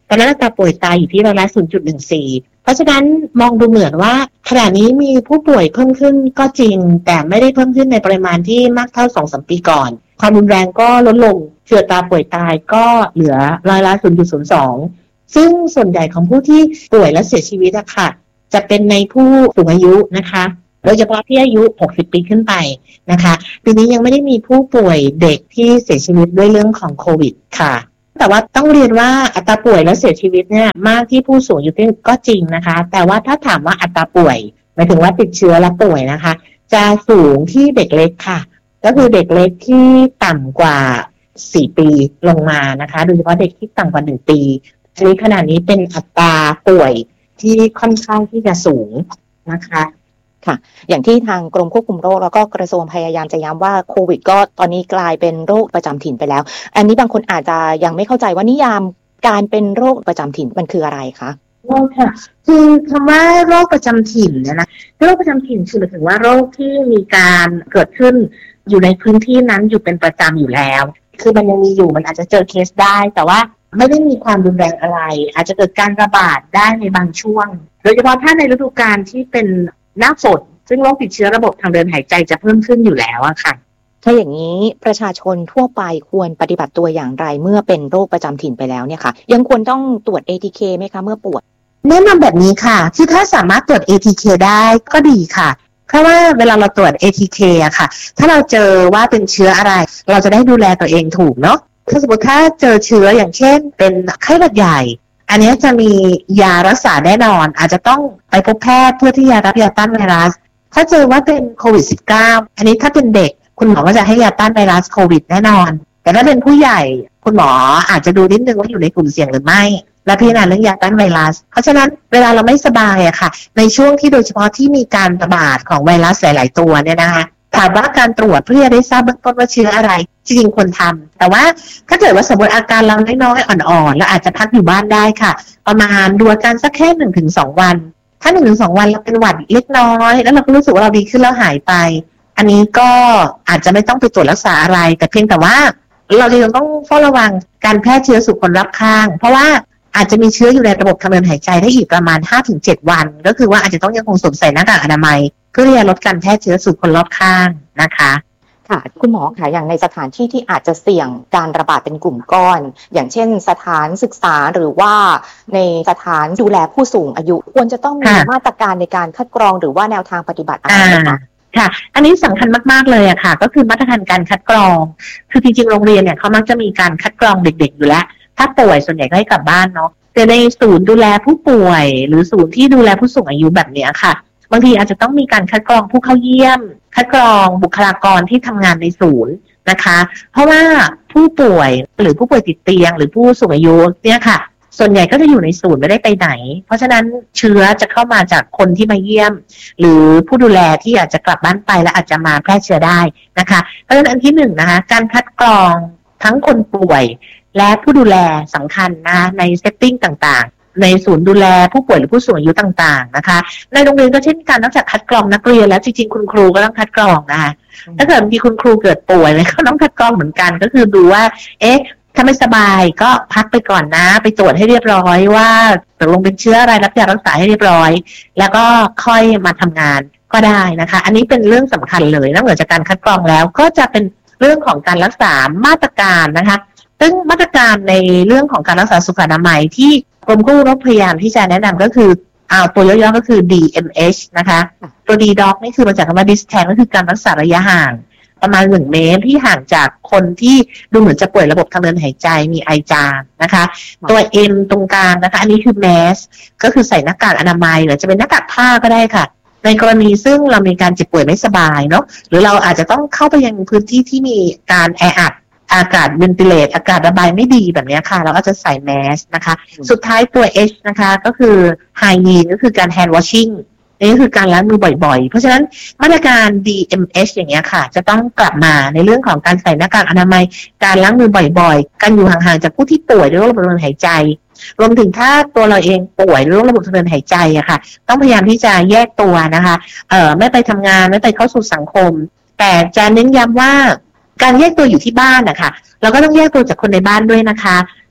ตอนนั้นอัตราป่วยตายอยู่ที่ร้อยละ ศูนย์จุดหนึ่งสี่ เพราะฉะนั้นมองดูเหมือนว่าขณะนี้มีผู้ป่วยเพิ่มขึ้นก็จริงแต่ไม่ได้เพิ่มขึ้นในปริมาณที่มากเท่า สองถึงสาม ปีก่อนความรุนแรงก็ลดลงคืออัตราป่วยตายก็เหลือร้อยละ ศูนย์จุดศูนย์สอง ซึ่งส่วนใหญ่ของผู้ที่ป่วยและเสียชีวิตอะค่ะจะเป็นในผู้สูงอายุนะคะโดยเฉพาะที่อายุหกสิบปีขึ้นไปนะคะปีนี้ยังไม่ได้มีผู้ป่วยเด็กที่เสียชีวิตด้วยเรื่องของโควิดค่ะแต่ว่าต้องเรียนว่าอัตราป่วยและเสียชีวิตเนี่ยมากที่ผู้สูงอายุก็จริงนะคะแต่ว่าถ้าถามว่าอัตราป่วยหมายถึงว่าติดเชื้อและป่วยนะคะจะสูงที่เด็กเล็กค่ะก็คือเด็กเล็กที่ต่ำกว่าสี่ปีลงมานะคะโดยเฉพาะเด็กที่ต่ำกว่าหนึ่งปีอันนี้ขณะนี้เป็นอัตราป่วยที่ค่อนข้างที่จะสูงนะคะ
ค่ะอย่างที่ทางกรมควบคุมโรคแล้วก็กระทรวงพยายามจะย้ำว่าโควิดก็ตอนนี้กลายเป็นโรคประจำถิ่นไปแล้วอันนี้บางคนอาจจะยังไม่เข้าใจว่านิยามการเป็นโรคประจำถิ่นมันคืออะไรคะ
โรคค่ะคือคำว่าโรคประจำถิ่นเนี่ยนะโรคประจำถิ่นคือหมายถึงว่าโรคที่มีการเกิดขึ้นอยู่ในพื้นที่นั้นอยู่เป็นประจำอยู่แล้วคือมันยังมีอยู่มันอาจจะเจอเคสได้แต่ว่าไม่ได้มีความรุนแรงอะไรอาจจะเกิดการระบาดได้ในบางช่วงโดยเฉพาะถ้าในฤดูกาลที่เป็นหน้าฝนซึ่งโรคติดเชื้อระบบทางเดินหายใจจะเพิ่มขึ้นอยู่แล้วอะค่ะ
ถ้าอย่างนี้ประชาชนทั่วไปควรปฏิบัติตัวอย่างไรเมื่อเป็นโรคประจำถิ่นไปแล้วเนี่ยค่ะยังควรต้องตรวจ เอ ที เค ไหมคะเมื่อป่วย
แนะนำแบบนี้ค่ะที่ถ้าสามารถตรวจ เอ ที เค ได้ก็ดีค่ะเพราะว่าเวลาเราตรวจ เอ ที เค อะค่ะถ้าเราเจอว่าเป็นเชื้ออะไรเราจะได้ดูแลตัวเองถูกเนาะถ้าสมมติถ้าเจอเชื้ออย่างเช่นเป็นไข้หวัดใหญ่อันนี้จะมียารักษาแน่นอนอาจจะต้องไปพบแพทย์เพื่อที่จะรับยาต้านไวรัสถ้าเจอว่าเป็นโควิด สิบเก้า อันนี้ถ้าเป็นเด็กคุณหมอก็จะให้ยาต้านไวรัสโควิดแน่นอนแต่ถ้าเป็นผู้ใหญ่คุณหมออาจจะดูนิดนึงว่าอยู่ในกลุ่มเสี่ยงหรือไม่และพิจารณาเรื่องยาต้านไวรัสเพราะฉะนั้นเวลาเราไม่สบายอะค่ะในช่วงที่โดยเฉพาะที่มีการระบาดของไวรัสหลายๆตัวเนี่ยนะคะถามว่าการตรวจเพื่อได้ทราบเบื้องต้นว่าเชื้ออะไรจริงๆควรทำแต่ว่าถ้าเกิดว่าสมมติอาการเราน้อยๆอ่อนๆแล้วอาจจะพักอยู่บ้านได้ค่ะประมาณดูอาการสักแค่ หนึ่งถึงสอง วันถ้า หนึ่งถึงสอง วันเราเป็นหวัดเล็กน้อยแล้วเราก็รู้สึกว่าเราดีขึ้นแล้วหายไปอันนี้ก็อาจจะไม่ต้องไปตรวจรักษาอะไรแต่เพียงแต่ว่าเรายังต้องเฝ้าระวังการแพร่เชื้อสู่คนรอบข้างเพราะว่าอาจจะมีเชื้ออยู่ในระบบทางเดินหายใจได้อีกประมาณ ห้าถึงเจ็ด วันก็คือว่าอาจจะต้องยังคงสวมใส่หน้ากากอนามัยเพื่อที่จะลดการแพร่เชื้อสู่คนรอบข้างนะคะ
ค่ะคุณหมอค่ะอย่างในสถานที่ที่อาจจะเสี่ยงการระบาดเป็นกลุ่มก้อนอย่างเช่นสถานศึกษาหรือว่าในสถานดูแลผู้สูงอายุควรจะต้องมีมาตรการในการคัดกรองหรือว่าแนวทางปฏิบัติอะไรคะ
ค่ะอันนี้สำคัญมากๆเลยอะค่ะก็คือมาตรการการคัดกรองคือจริงๆโรงเรียนเนี่ยเขามักจะมีการคัดกรองเด็กๆอยู่แล้วถ้าป่วยส่วนใหญ่ก็ให้กลับบ้านเนาะแต่ในศูนย์ดูแลผู้ป่วยหรือศูนย์ที่ดูแลผู้สูงอายุแบบนี้ค่ะบางทีอาจจะต้องมีการคัดกรองผู้เข้าเยี่ยมคัดกรองบุคลากรที่ทำงานในศูนย์นะคะเพราะว่าผู้ป่วยหรือผู้ป่วยติดเตียงหรือผู้สูงอายุเนี่ยค่ะส่วนใหญ่ก็จะอยู่ในศูนย์ไม่ได้ไปไหนเพราะฉะนั้นเชื้อจะเข้ามาจากคนที่มาเยี่ยมหรือผู้ดูแลที่อาจจะกลับบ้านไปและอาจจะมาแพร่เชื้อได้นะคะเพราะฉะนั้นอันที่หนึ่งนะคะการคัดกรองทั้งคนป่วยและผู้ดูแลสำคัญนะในเซตติ้งต่างๆในศูนย์ดูแลผู้ป่วยหรือผู้สูงอายุต่างๆนะคะในโรงเรียนก็เช่นกันนอกจากคัดกรองนักเรียนแล้วจริงๆคุณครูก็ต้องคัดกรองนะคะถ้าเกิดมีคุณครูเกิดป่วยเลยก็ต้องคัดกรองเหมือนกันก็คือดูว่าเอ๊ะถ้าไม่สบายก็พักไปก่อนนะไปตรวจให้เรียบร้อยว่าตกลงเป็นเชื้ออะไรรับยารักษาให้เรียบร้อยแล้วก็ค่อยมาทำงานก็ได้นะคะอันนี้เป็นเรื่องสำคัญเลยนอกเหนือจากการคัดกรองแล้วก็จะเป็นเรื่องของการรักษามาตรการนะคะซึ่งมาตรการในเรื่องของการรักษาสุขอนามัยที่กรมควบคุมโรคพยายามที่จะแนะนำก็คือเอาตัวย่อๆก็คือ ดี เอ็ม เอช นะคะตัว D doc นี่คือมาจากคำว่า distance ก็คือการรักษาระยะห่างประมาณหนึ่งเมตรที่ห่างจากคนที่ดูเหมือนจะป่วยระบบทางเดินหายใจมีไอจามนะคะตัว M ตรงกลางนะคะอันนี้คือ mask ก็คือใส่หน้ากากอนามัยหรือจะเป็นหน้ากากผ้าก็ได้ค่ะในกรณีซึ่งเรามีการเจ็บป่วยไม่สบายเนาะหรือเราอาจจะต้องเข้าไปยังพื้นที่ที่มีการแออัดอากาศเวนติเลตอากาศระบายไม่ดีแบบนี้ค่ะเราก็จะใส่แมสนะคะสุดท้ายตัว H นะคะก็คือไฮยีนก็คือการ hand washing นี่ก็คือการล้างมือบ่อยๆเพราะฉะนั้นมาตรการ ดี เอ็ม เอช อย่างเงี้ยค่ะจะต้องกลับมาในเรื่องของการใส่หน้ากากอนามัยการล้างมือบ่อยๆการอยู่ห่างๆจากผู้ที่ป่วยด้วยโรคระบบทางเดินหายใจรวมถึงถ้าตัวเราเองป่วยด้วยโรคระบบทางเดินหายใจอะค่ะต้องพยายามที่จะแยกตัวนะคะเอ่อไม่ไปทำงานไม่ไปเข้าสู่สังคมแต่จะเน้นย้ำว่าการแยกตัวอยู่ที่บ้านนะคะเราก็ต้องแยกตัวจากคนในบ้านด้วยนะคะ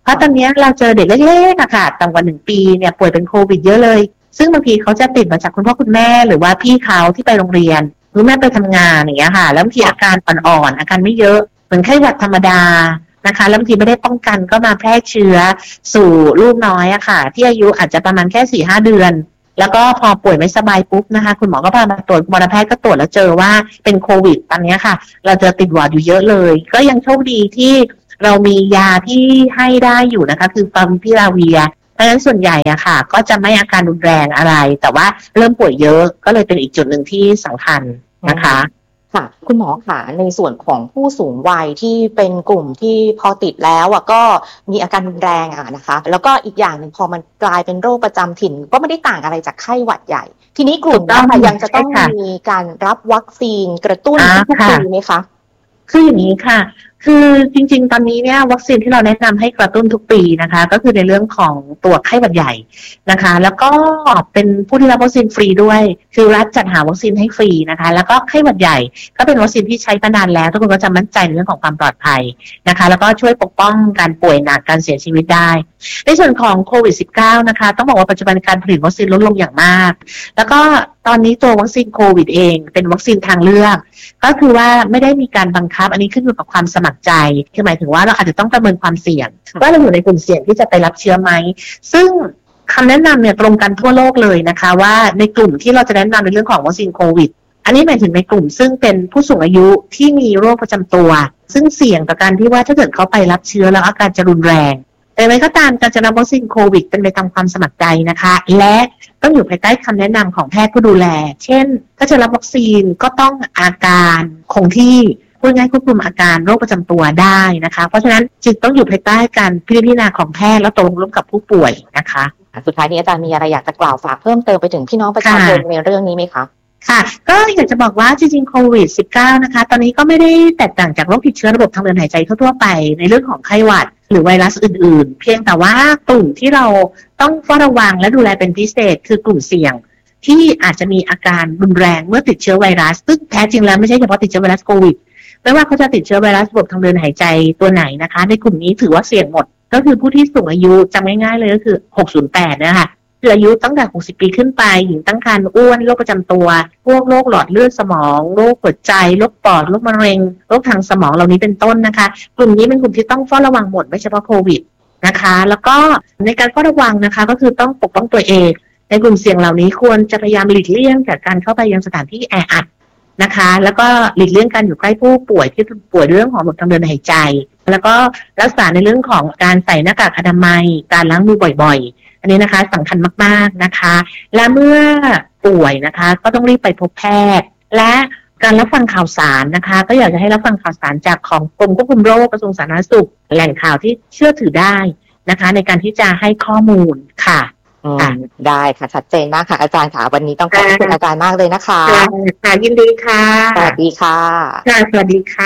เพราะตอนนี้เราเจอเด็กเล็กๆอะค่ะต่ำกว่าหนึ่งปีเนี่ยป่วยเป็นโควิดเยอะเลยซึ่งบางทีเขาจะติดมาจากคุณพ่อคุณแม่หรือว่าพี่เขาที่ไปโรงเรียนหรือแม่ไปทำงานอย่างเงี้ยค่ะแล้วบางทีอาการอ่อนๆอาการไม่เยอะเหมือนไข้หวัดธรรมดานะคะแล้วบางทีไม่ได้ป้องกันก็มาแพร่เชื้อสู่ลูกน้อยอะค่ะที่อายุอาจจะประมาณแค่ สี่ห้า เดือนแล้วก็พอป่วยไม่สบายปุ๊บนะคะคุณหมอก็พามาตรวจกุมารแพทย์ก็ตรวจแล้วเจอว่าเป็นโควิดตอนนี้ค่ะเราเจอติดหวัดอยู่เยอะเลยก็ยังโชคดีที่เรามียาที่ให้ได้อยู่นะคะคือฟาวิพิราเวียเพราะฉะนั้นส่วนใหญ่อะค่ะก็จะไม่อาการรุนแรงอะไรแต่ว่าเริ่มป่วยเยอะก็เลยเป็นอีกจุดหนึ่งที่สำคัญนะคะ
ค่ะคุณหมอค่ะในส่วนของผู้สูงวัยที่เป็นกลุ่มที่พอติดแล้วอ่ะก็มีอาการรุนแรงอ่ะนะคะแล้วก็อีกอย่างหนึ่งพอมันกลายเป็นโรคประจำถิ่นก็ไม่ได้ต่างอะไรจากไข้หวัดใหญ่ทีนี้กลุ่มนี้ค่ะยังจะต้องมีการรับวัคซีนกระตุ้นทุกปีไหมคะ
คืออย่างนี้ค่ะคือจริงๆตอนนี้เนี่ยวัคซีนที่เราแนะนำให้กระตุ้นทุกปีนะคะก็คือในเรื่องของตัวไข้หวัดใหญ่นะคะแล้วก็เป็นผู้ที่รับวัคซีนฟรีด้วยคือรัฐจัดหาวัคซีนให้ฟรีนะคะแล้วก็ไข้หวัดใหญ่ก็เป็นวัคซีนที่ใช้มานานแล้วทุกคนก็จะมั่นใจในเรื่องของความปลอดภัยนะคะแล้วก็ช่วยปกป้องการป่วยหนักการเสียชีวิตได้ในส่วนของโควิด สิบเก้า นะคะต้องบอกว่าปัจจุบันการผลิตวัคซีนลดลงอย่างมากแล้วก็ตอนนี้ตัววัคซีนโควิดเองเป็นวัคซีนทางเลือกก็คือว่าไม่ได้มีการบังคับอันนี้ขึ้นอยู่กับความสมัครใจคือหมายถึงว่าเราอาจจะต้องประเมินความเสี่ยงว่าเราอยู่ในกลุ่มเสี่ยงที่จะไปรับเชื้อไหมซึ่งคำแนะนำเนี่ยตรงกันทั่วโลกเลยนะคะว่าในกลุ่มที่เราจะแนะนำในเรื่องของวัคซีนโควิดอันนี้หมายถึงในกลุ่มซึ่งเป็นผู้สูงอายุที่มีโรคประจำตัวซึ่งเสี่ยงต่อการที่ว่าถ้าเกิดเขาไปรับเชื้อแล้วอาการจะรุนแรงแต่ไม่ก็ตามการจะรับวัคซีนโควิดเป็นไปตามความสมัครใจนะคะและต้องอยู่ภายใต้คำแนะนำของแพทย์ผู้ดูแลเช่นถ้าจะรับวัคซีนก็ต้องอาการคงที่พูดง่ายควบคุมอาการโรคประจำตัวได้นะคะเพราะฉะนั้นจึงต้องอยู่ภายใต้การพิจารณาของแพทย์แล้วตกลงร่วมกับผู้ป่วยนะคะ
สุดท้ายนี้อาจารย์มีอะไรอยากจะกล่าวฝากเพิ่มเติมไปถึงพี่น้องประชาชนในเรื่องนี้ไหมคะ
ค่ะก็อยากจะบอกว่าจริงๆโควิด สิบเก้า นะคะตอนนี้ก็ไม่ได้แตกต่างจากโรคติดเชื้อระบบทางเดินหายใจทั่วๆไปในเรื่องของไข้หวัดหรือไวรัสอื่นๆเพียงแต่ว่ากลุ่มที่เราต้องเฝ้าระวังและดูแลเป็นพิเศษคือกลุ่มเสี่ยงที่อาจจะมีอาการรุนแรงเมื่อติดเชื้อไวรัสซึ่งแท้จริงแล้วไม่ใช่เฉพาะติดเชื้อไวรัสโควิดไม่ว่าเขาจะติดเชื้อไวรัสระบบทางเดินหายใจตัวไหนนะคะในกลุ่มนี้ถือว่าเสี่ยงหมดก็คือผู้ที่สูงอายุจำง่ายๆเลยก็คือหกศูนย์แปดนะคะคืออายุตั้งแต่หกสิบปีขึ้นไปหญิงตั้งครรภ์อ้วนโรคประจำตัวพวกโรคหลอดเลือดสมองโรคหัวใจโรคปอดโรคมะเร็งโรคทางสมองเหล่านี้เป็นต้นนะคะกลุ่มนี้เป็นกลุ่มที่ต้องเฝ้าระวังหมดไม่เฉพาะโควิดนะคะแล้วก็ในการเฝ้าระวังนะคะก็คือต้องปกป้องตัวเองในกลุ่มเสี่ยงเหล่านี้ควรจะพยายามหลีกเลี่ยงจากการเข้าไปยังสถานที่แออัดนะคะแล้วก็หลีกเลี่ยงการอยู่ใกล้ผู้ป่วยที่ป่วยเรื่องของระบบทางเดินหายใจแล้วก็รักษาในเรื่องของการใส่หน้ากากอนามัยการล้างมือบ่อยๆอันนี้นะคะสำคัญมากๆนะคะและเมื่อป่วยนะคะก็ต้องรีบไปพบแพทย์และการรับฟังข่าวสารนะคะก็อยากจะให้รับฟังข่าวสารจากของกรมควบคุมโรคกระทรวงสาธารณสุขแหล่งข่าวที่เชื่อถือได้นะคะในการที่จะให้ข้อมูลค่ะ
ได้ค่ะชัดเจนมากค่ะอาจารย์ค่ะวันนี้ต้องขอบคุณอาจารย์มากเลยนะคะ
ค่ะยินดีค่ะ
สวัสดีค่ะ
สวัสดีค่ะ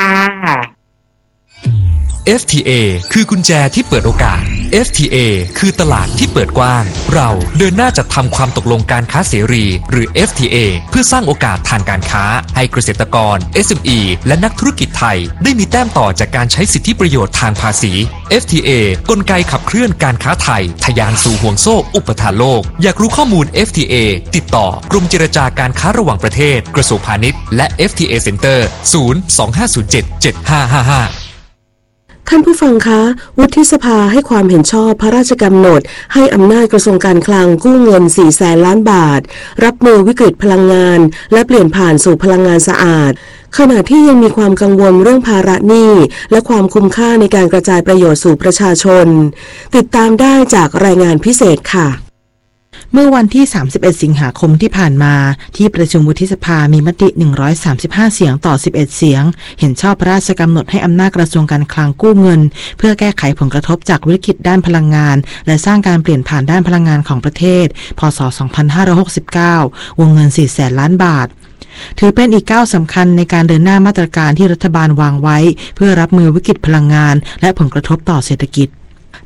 เอฟ ที เอ คือกุญแจที่เปิดโอกาส เอฟ ที เอ คือตลาดที่เปิดกว้างเราเดินหน้าจัดทำความตกลงการค้าเสรีหรือ เอฟ ที เอ เพื่อสร้างโอกาสทางการค้าให้เกษตรกร เอส เอ็ม อี และนักธุรกิจไทยได้มีแต้มต่อจากการใช้สิทธิประโยชน์ทางภาษี เอฟ ที เอ กลไกขับเคลื่อนการค้าไทยทะยานสู่ห่วงโซ่อุปทานโลกอยากรู้ข้อมูล เอฟ ที เอ ติดต่อกรมเจรจาการค้าระหว่างประเทศกระทรวงพาณิชย์และ เอฟ ที เอ Center ศูนย์ สอง ห้า ศูนย์ เจ็ด เจ็ด ห้า ห้า ห้า
ท่านผู้ฟังคะวุฒิสภาให้ความเห็นชอบพระราชกำหนดให้อำนาจกระทรวงการคลังกู้เงินสี่แสนล้านบาทรับมือวิกฤตพลังงานและเปลี่ยนผ่านสู่พลังงานสะอาดขณะที่ยังมีความกังวลเรื่องภาระหนี้และความคุ้มค่าในการกระจายประโยชน์สู่ประชาชนติดตามได้จากรายงานพิเศษค่ะ
เมื่อวันที่สามสิบเอ็ดสิงหาคมที่ผ่านมาที่ประชุมวุฒิสภามีมติหนึ่งร้อยสามสิบห้าเสียงต่อสิบเอ็ดเสียงเห็นชอบพระราชกำหนดให้อำนาจกระทรวงการคลังกู้เงินเพื่อแก้ไขผลกระทบจากวิกฤตด้านพลังงานและสร้างการเปลี่ยนผ่านด้านพลังงานของประเทศพ.ศ. สองพันห้าร้อยหกสิบเก้าวงเงินสี่แสนล้านบาทถือเป็นอีกก้าวสำคัญในการเดินหน้ามาตรการที่รัฐบาลวางไว้เพื่อรับมือวิกฤตพลังงานและผลกระทบต่อเศรษฐกิจ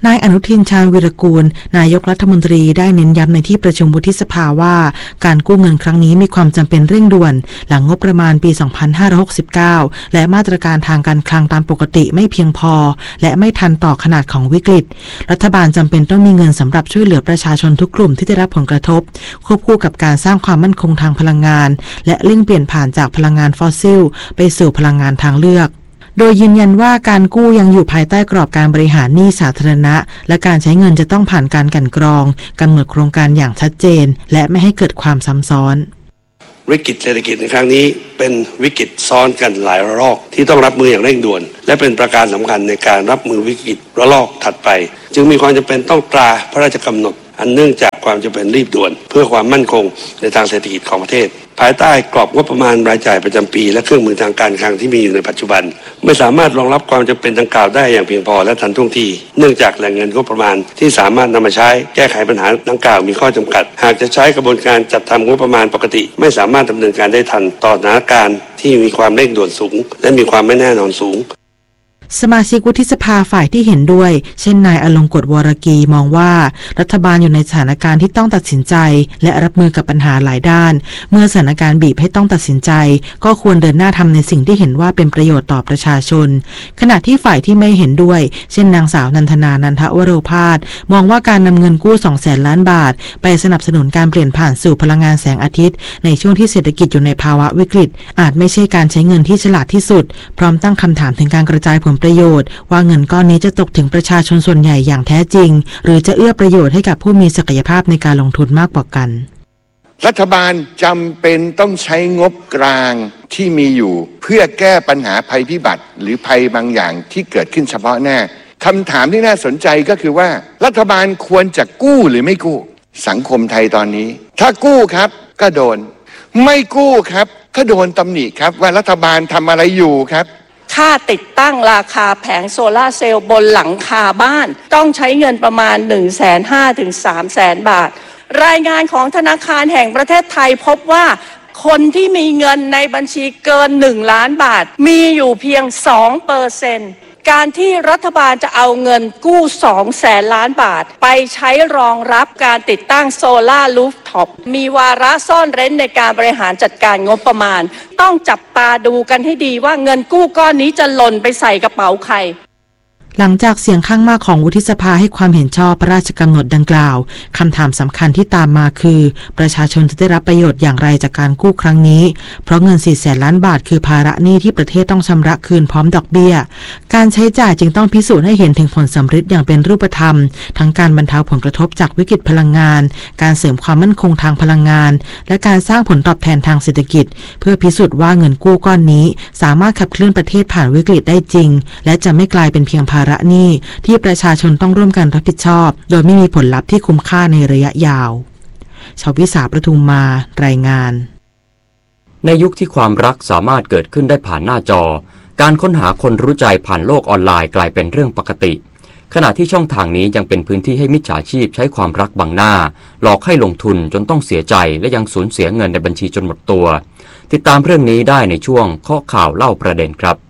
นายอนุทินชาญวีรกูลนายกรัฐมนตรีได้เน้นย้ำในที่ประชุมวุฒิสภาว่าการกู้เงินครั้งนี้มีความจำเป็นเร่งด่วนหลังงบประมาณปี สองพันห้าร้อยหกสิบเก้า และมาตรการทางการคลังตามปกติไม่เพียงพอและไม่ทันต่อขนาดของวิกฤตรัฐบาลจำเป็นต้องมีเงินสำหรับช่วยเหลือประชาชนทุกกลุ่มที่ได้รับผลกระทบควบคู่กับการสร้างความมั่นคงทางพลังงานและเร่งเปลี่ยนผ่านจากพลังงานฟอสซิลไปสู่พลังงานทางเลือกโดยยืนยันว่าการกู้ยังอยู่ภายใต้กรอบการบริหารหนี้สาธารณะและการใช้เงินจะต้องผ่านการกลั่นกรองกำหนดโครงการอย่างชัดเจนและไม่ให้เกิดความซ้ำซ้อน
วิกฤตเศรษฐกิจในครั้งนี้เป็นวิกฤตซ้อนกันหลายระลอกที่ต้องรับมืออย่างเร่งด่วนและเป็นประการสำคัญในการรับมือวิกฤตระลอกถัดไปจึงมีความจำเป็นต้องตราพระราชกำหนดอันเนื่องจากความจำเป็นรีบด่วนเพื่อความมั่นคงในทางเศรษฐกิจของประเทศภายใต้กรอบงบประมาณรายจ่ายประจำปีและเครื่องมือทางการคลังที่มีอยู่ในปัจจุบันไม่สามารถรองรับความจำเป็นดังกล่าวได้อย่างเพียงพอและทันท่วงทีเนื่องจากแหล่งเงินงบประมาณที่สามารถนำมาใช้แก้ไขปัญหาดังกล่าวมีข้อจำกัดหากจะใช้กระบวนการจัดทำงบประมาณปกติไม่สามารถดำเนินการได้ทันต่อสถานการณ์ที่มีความเร่งด่วนสูงและมีความไม่แน่นอนสูง
สมาชิกวุฒิสภาฝ่ายที่เห็นด้วยเช่นนายอลงกฎวรกีมองว่ารัฐบาลอยู่ในสถานการณ์ที่ต้องตัดสินใจและรับมือกับปัญหาหลายด้านเมื่อสถานการณ์บีบให้ต้องตัดสินใจก็ควรเดินหน้าทำในสิ่งที่เห็นว่าเป็นประโยชน์ต่อประชาชนขณะที่ฝ่ายที่ไม่เห็นด้วยเช่นนางสาวนันทนานันทวโรภาสมองว่าการนำเงินกู้ สองแสนล้านบาทไปสนับสนุนการเปลี่ยนผ่านสู่พลังงานแสงอาทิตย์ในช่วงที่เศรษฐกิจอยู่ในภาวะวิกฤตอาจไม่ใช่การใช้เงินที่ฉลาดที่สุดพร้อมตั้งคำถามถึงการกระจายผลประโยชน์ว่าเงินก้อนนี้จะตกถึงประชาชนส่วนใหญ่อย่างแท้จริงหรือจะเอื้อประโยชน์ให้กับผู้มีศักยภาพในการลงทุนมากกว่ากัน
รัฐบาลจำเป็นต้องใช้งบกลางที่มีอยู่เพื่อแก้ปัญหาภัยพิบัติหรือภัยบางอย่างที่เกิดขึ้นเฉพาะหน้าคำถามที่น่าสนใจก็คือว่ารัฐบาลควรจะกู้หรือไม่กู้สังคมไทยตอนนี้ถ้ากู้ครับก็โดนไม่กู้ครับก็โดนตำหนิครับว่ารัฐบาลทำอะไรอยู่ครับ
ค่าติดตั้งราคาแผงโซลาร์เซลล์บนหลังคาบ้านต้องใช้เงินประมาณ หนึ่งแสนห้าหมื่น ถึง สามแสน บาทรายงานของธนาคารแห่งประเทศไทยพบว่าคนที่มีเงินในบัญชีเกินหนึ่งล้านบาทมีอยู่เพียง สองเปอร์เซ็นต์การที่รัฐบาลจะเอาเงินกู้สองแสนล้านบาทไปใช้รองรับการติดตั้งโซลาร์รูฟท็อปมีวาระซ่อนเร้นในการบริหารจัดการงบประมาณต้องจับตาดูกันให้ดีว่าเงินกู้ก้อนนี้จะหล่นไปใส่กระเป๋าใคร
หลังจากเสียงข้างมากของวุฒิสภาให้ความเห็นชอบพระราชกำหนดดังกล่าวคำถามสำคัญที่ตามมาคือประชาชนจะได้รับประโยชน์อย่างไรจากการกู้ครั้งนี้เพราะเงินสี่แสนล้านบาทคือภาระหนี้ที่ประเทศต้องชำระคืนพร้อมดอกเบี้ยการใช้จ่ายจึงต้องพิสูจน์ให้เห็นถึงผลสำฤทธิ์อย่างเป็นรูปธรรมทั้งการบรรเทาผลกระทบจากวิกฤตพลังงานการเสริมความมั่นคงทางพลังงานและการสร้างผลตอบแทนทางเศรษฐกิจเพื่อพิสูจน์ว่าเงินกู้ก้อนนี้สามารถขับเคลื่อนประเทศผ่านวิกฤตได้จริงและจะไม่กลายเป็นเพียงภาระหนี้ที่ประชาชนต้องร่วมกันรับผิดชอบโดยไม่มีผลลัพธ์ที่คุ้มค่าในระยะยาวชวิสาประทุมมารายงาน
ในยุคที่ความรักสามารถเกิดขึ้นได้ผ่านหน้าจอการค้นหาคนรู้ใจผ่านโลกออนไลน์กลายเป็นเรื่องปกติขณะที่ช่องทางนี้ยังเป็นพื้นที่ให้มิจฉาชีพใช้ความรักบังหน้าหลอกให้ลงทุนจนต้องเสียใจและยังสูญเสียเงินในบัญชีจนหมดตัวติดตามเรื่องนี้ได้ในช่วงข้อข่าวเล่าประเด็นครับ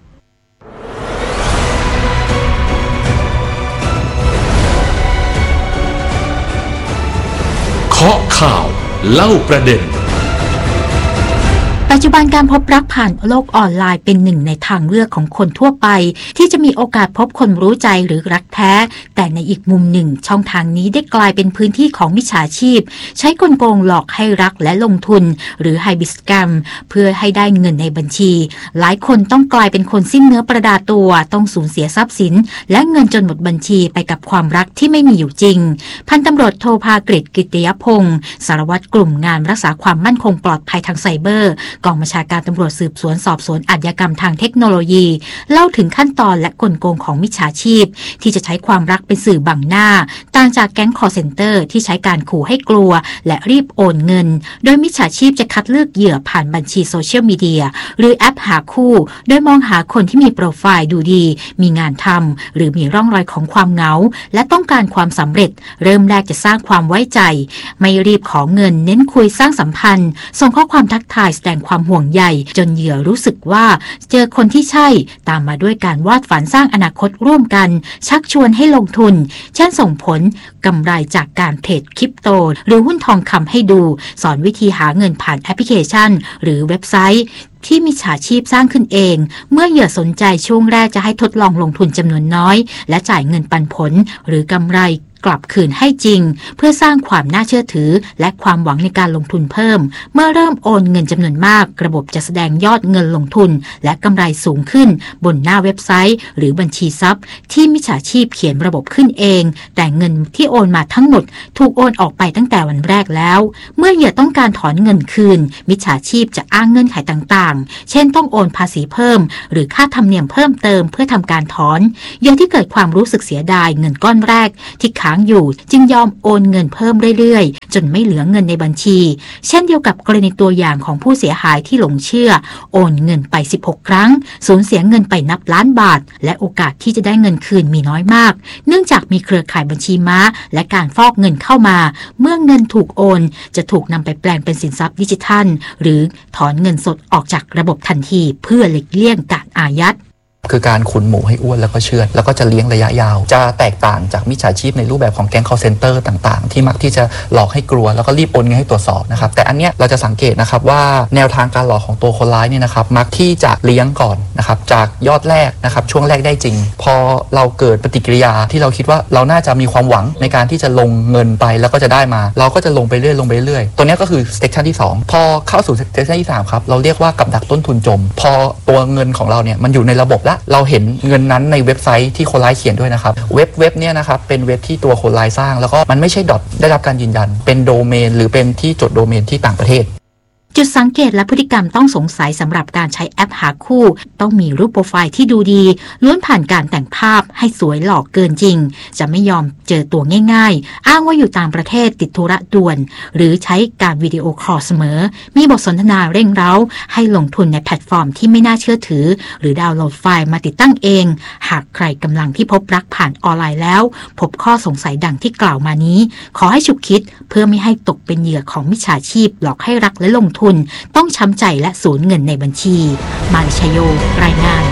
เคาะข่าวเล่าประเด็น
ปัจจุบันการพบรักผ่านโลกออนไลน์เป็นหนึ่งในทางเลือกของคนทั่วไปที่จะมีโอกาสพบคนรู้ใจหรือรักแท้แต่ในอีกมุมหนึ่งช่องทางนี้ได้กลายเป็นพื้นที่ของมิจฉาชีพใช้กลโกงหลอกให้รักและลงทุนหรือไฮบิสแกมเพื่อให้ได้เงินในบัญชีหลายคนต้องกลายเป็นคนสิ้นเนื้อประดาตัวต้องสูญเสียทรัพย์สินและเงินจนหมดบัญชีไปกับความรักที่ไม่มีอยู่จริงพันตำรวจโทภากฤษกิตติยพงศ์สารวัตรกลุ่มงานรักษาความมั่นคงปลอดภัยทางไซเบอร์กองบัญชาการตำรวจสืบสวนสอบสวนอาชญากรรมทางเทคโนโลยีเล่าถึงขั้นตอนและกลโกงของมิจฉาชีพที่จะใช้ความรักเป็นสื่อบังหน้าต่างจากแก๊งคอลเซ็นเตอร์ที่ใช้การขู่ให้กลัวและรีบโอนเงินโดยมิจฉาชีพจะคัดเลือกเหยื่อผ่านบัญชีโซเชียลมีเดียหรือแอปหาคู่โดยมองหาคนที่มีโปรไฟล์ดูดีมีงานทำหรือมีร่องรอยของความเหงาและต้องการความสำเร็จเริ่มแรกจะสร้างความไว้ใจไม่รีบขอเงินเน้นคุยสร้างสัมพันธ์ส่งข้อความทักทายแสดงความห่วงใยจนเหยื่อรู้สึกว่าเจอคนที่ใช่ตามมาด้วยการวาดฝันสร้างอนาคตร่วมกันชักชวนให้ลงทุนเช่นส่งผลกำไรจากการเทรดคริปโตหรือหุ้นทองคำให้ดูสอนวิธีหาเงินผ่านแอปพลิเคชันหรือเว็บไซต์ที่มิจฉาชีพสร้างขึ้นเองเมื่อเหยื่อสนใจช่วงแรกจะให้ทดลองลงทุนจำนวนน้อยและจ่ายเงินปันผลหรือกำไรกลับคืนให้จริงเพื่อสร้างความน่าเชื่อถือและความหวังในการลงทุนเพิ่มเมื่อเริ่มโอนเงินจำนวนมากระบบจะแสดงยอดเงินลงทุนและกำไรสูงขึ้นบนหน้าเว็บไซต์หรือบัญชีทรัพย์ที่มิจฉาชีพเขียนระบบขึ้นเองแต่เงินที่โอนมาทั้งหมดถูกโอนออกไปตั้งแต่วันแรกแล้วเมื่อเหยื่อต้องการถอนเงินคืนมิจฉาชีพจะอ้างเงื่อนไขต่างๆเช่นต้องโอนภาษีเพิ่มหรือค่าธรรมเนียมเพิ่มเติมเพื่อทำการถอนเหยื่อที่เกิดความรู้สึกเสียดายเงินก้อนแรกที่ค้างอยู่จึงยอมโอนเงินเพิ่มเรื่อยๆจนไม่เหลือเงินในบัญชีเช่นเดียวกับกรณีตัวอย่างของผู้เสียหายที่หลงเชื่อโอนเงินไปสิบหกครั้งสูญเสียเงินไปนับล้านบาทและโอกาสที่จะได้เงินคืนมีน้อยมากเนื่องจากมีเครือข่ายบัญชีม้าและการฟอกเงินเข้ามาเมื่อเงินถูกโอนจะถูกนำไปแปลงเป็นสินทรัพย์ดิจิทัลหรือถอนเงินสดออกจากระบบทันทีเพื่อหลีกเลี่ยงการอายัด
คือการขุนหมูให้อ้วนแล้วก็เชือดแล้วก็จะเลี้ยงระยะยาวจะแตกต่างจากมิจฉาชีพในรูปแบบของแก๊ง call center ต่างๆที่มักที่จะหลอกให้กลัวแล้วก็รีบโอนเงินให้ตรวจสอบนะครับแต่อันเนี้ยเราจะสังเกตนะครับว่าแนวทางการหลอกของตัวคนร้ายเนี่ยนะครับมักที่จะเลี้ยงก่อนนะครับจากยอดแรกนะครับช่วงแรกได้จริงพอเราเกิดปฏิกิริยาที่เราคิดว่าเราน่าจะมีความหวังในการที่จะลงเงินไปแล้วก็จะได้มาเราก็จะลงไปเรื่อยลงไปเรื่อยตัวนี้ก็คือ section ที่สองพอเข้าสู่ section ที่สามครับเราเรียกว่ากับดักต้นทุนจมพอตัวเงินของเราเนี่ยมันอยู่ในระบบแล้วเราเห็นเงินนั้นในเว็บไซต์ที่คนร้ายเขียนด้วยนะครับเว็บเว็บเนี่ยนะครับเป็นเว็บที่ตัวคนร้ายสร้างแล้วก็มันไม่ใช่ดอทได้รับการยืนยันเป็นโดเมนหรือเป็นที่จดโดเมนที่ต่างประเทศ
จุดสังเกตและพฤติกรรมต้องสงสัยสำหรับการใช้แอปหาคู่ต้องมีรูปโปรไฟล์ที่ดูดีล้วนผ่านการแต่งภาพให้สวยหลอกเกินจริงจะไม่ยอมเจอตัวง่ายๆอ้างว่าอยู่ต่างประเทศติดธุระด่วนหรือใช้การวิดีโอคอลเสมอมีบทสนทนาเร่งเร้าให้ลงทุนในแพลตฟอร์มที่ไม่น่าเชื่อถือหรือดาวน์โหลดไฟล์มาติดตั้งเองหากใครกำลังที่พบรักผ่านออนไลน์แล้วพบข้อสงสัยดังที่กล่าวมานี้ขอให้ฉุกคิดเพื่อไม่ให้ตกเป็นเหยื่อของมิจฉาชีพหลอกให้รักและลงทุนต้องช้ำใจและสูญเงินในบัญชีมาริชโยรายงาน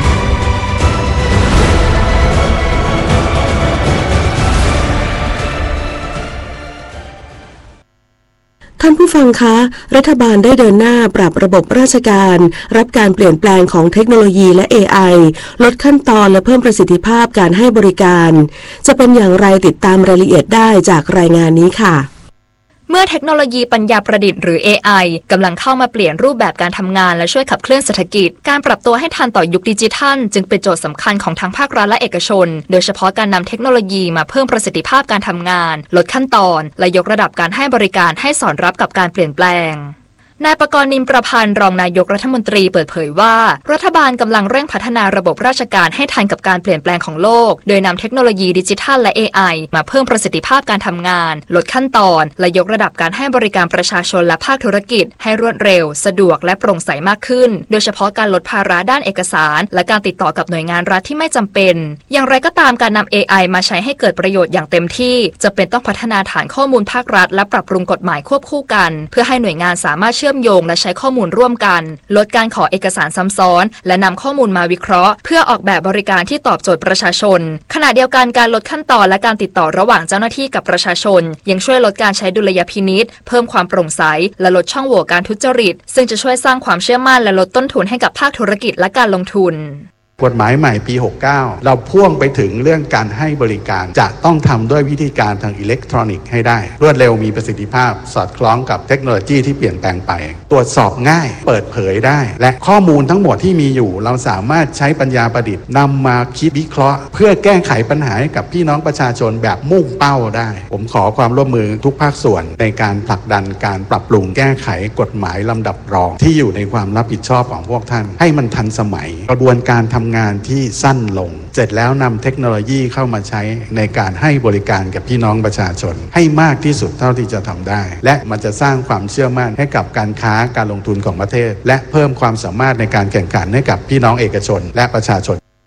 ท่านผู้ฟังคะรัฐบาลได้เดินหน้าปรับระบบราชการรับการเปลี่ยนแปลงของเทคโนโลยีและ เอ ไอ ลดขั้นตอนและเพิ่มประสิทธิภาพการให้บริการจะเป็นอย่างไรติดตามรายละเอียดได้จากรายงานนี้ค่ะ
เมื่อเทคโนโลยีปัญญาประดิษฐ์หรือ เอ ไอ กำลังเข้ามาเปลี่ยนรูปแบบการทำงานและช่วยขับเคลื่อนเศรษฐกิจการปรับตัวให้ทันต่อยุคดิจิทัลจึงเป็นโจทย์สำคัญของทั้งภาครัฐและเอกชนโดยเฉพาะการนำเทคโนโลยีมาเพิ่มประสิทธิภาพการทำงานลดขั้นตอนและยกระดับการให้บริการให้สอดรับกับการเปลี่ยนแปลงนายประกรณ์ นิมประพันธ์รองนายกรัฐมนตรีเปิดเผยว่ารัฐบาลกำลังเร่งพัฒนาระบบราชการให้ทันกับการเปลี่ยนแปลงของโลกโดยนำเทคโนโลยีดิจิทัลและ เอ ไอ มาเพิ่มประสิทธิภาพการทำงานลดขั้นตอนและยกระดับการให้บริการประชาชนและภาคธุรกิจให้รวดเร็วสะดวกและโปร่งใสมากขึ้นโดยเฉพาะการลดภาระด้านเอกสารและการติดต่อกับหน่วยงานรัฐที่ไม่จำเป็นอย่างไรก็ตามการนำ เอ ไอ มาใช้ให้เกิดประโยชน์อย่างเต็มที่จะเป็นต้องพัฒนาฐานข้อมูลภาครัฐและปรับปรุงกฎหมายควบคู่กันเพื่อให้หน่วยงานสามารถเชื่อมโยงและใช้ข้อมูลร่วมกันลดการขอเอกสารซ้ำซ้อนและนำข้อมูลมาวิเคราะห์เพื่อออกแบบบริการที่ตอบโจทย์ประชาชนขณะเดียวกันการลดขั้นตอนและการติดต่อระหว่างเจ้าหน้าที่กับประชาชนยังช่วยลดการใช้ดุลยพินิจเพิ่มความโปร่งใสและลดช่องโหว่การทุจริตซึ่งจะช่วยสร้างความเชื่อมั่นและลดต้นทุนให้กับภาคธุรกิจและการลงทุน
กฎหมายใหม่ปีหกสิบเก้าเราพ่วงไปถึงเรื่องการให้บริการจะต้องทำด้วยวิธีการทางอิเล็กทรอนิกส์ให้ได้รวดเร็วมีประสิทธิภาพสอดคล้องกับเทคโนโลยีที่เปลี่ยนแปลงไปตรวจสอบง่ายเปิดเผยได้และข้อมูลทั้งหมดที่มีอยู่เราสามารถใช้ปัญญาประดิษฐ์นำมาคิดวิเคราะห์เพื่อแก้ไขปัญหาให้กับพี่น้องประชาชนแบบมุ่งเป้าได้ผมขอความร่วมมือทุกภาคส่วนในการผลักดันการปรับปรุงแก้ไขกฎหมายลำดับรองที่อยู่ในความรับผิดชอบของพวกท่านให้มันทันสมัยกระบวนการทำงานที่สั้นลงเสร็จแล้วนำเทคโนโลยีเข้ามาใช้ในการให้บริการกับพี่น้องประชาชนให้มากที่สุดเท่าที่จะทำได้และมันจะสร้างความเชื่อมั่นให้กับการค้าการลงทุนของประเทศและเพิ่มความสามารถในการแข่งขันให้กับพี่น้องเอกชนและประชาชน
ขณะ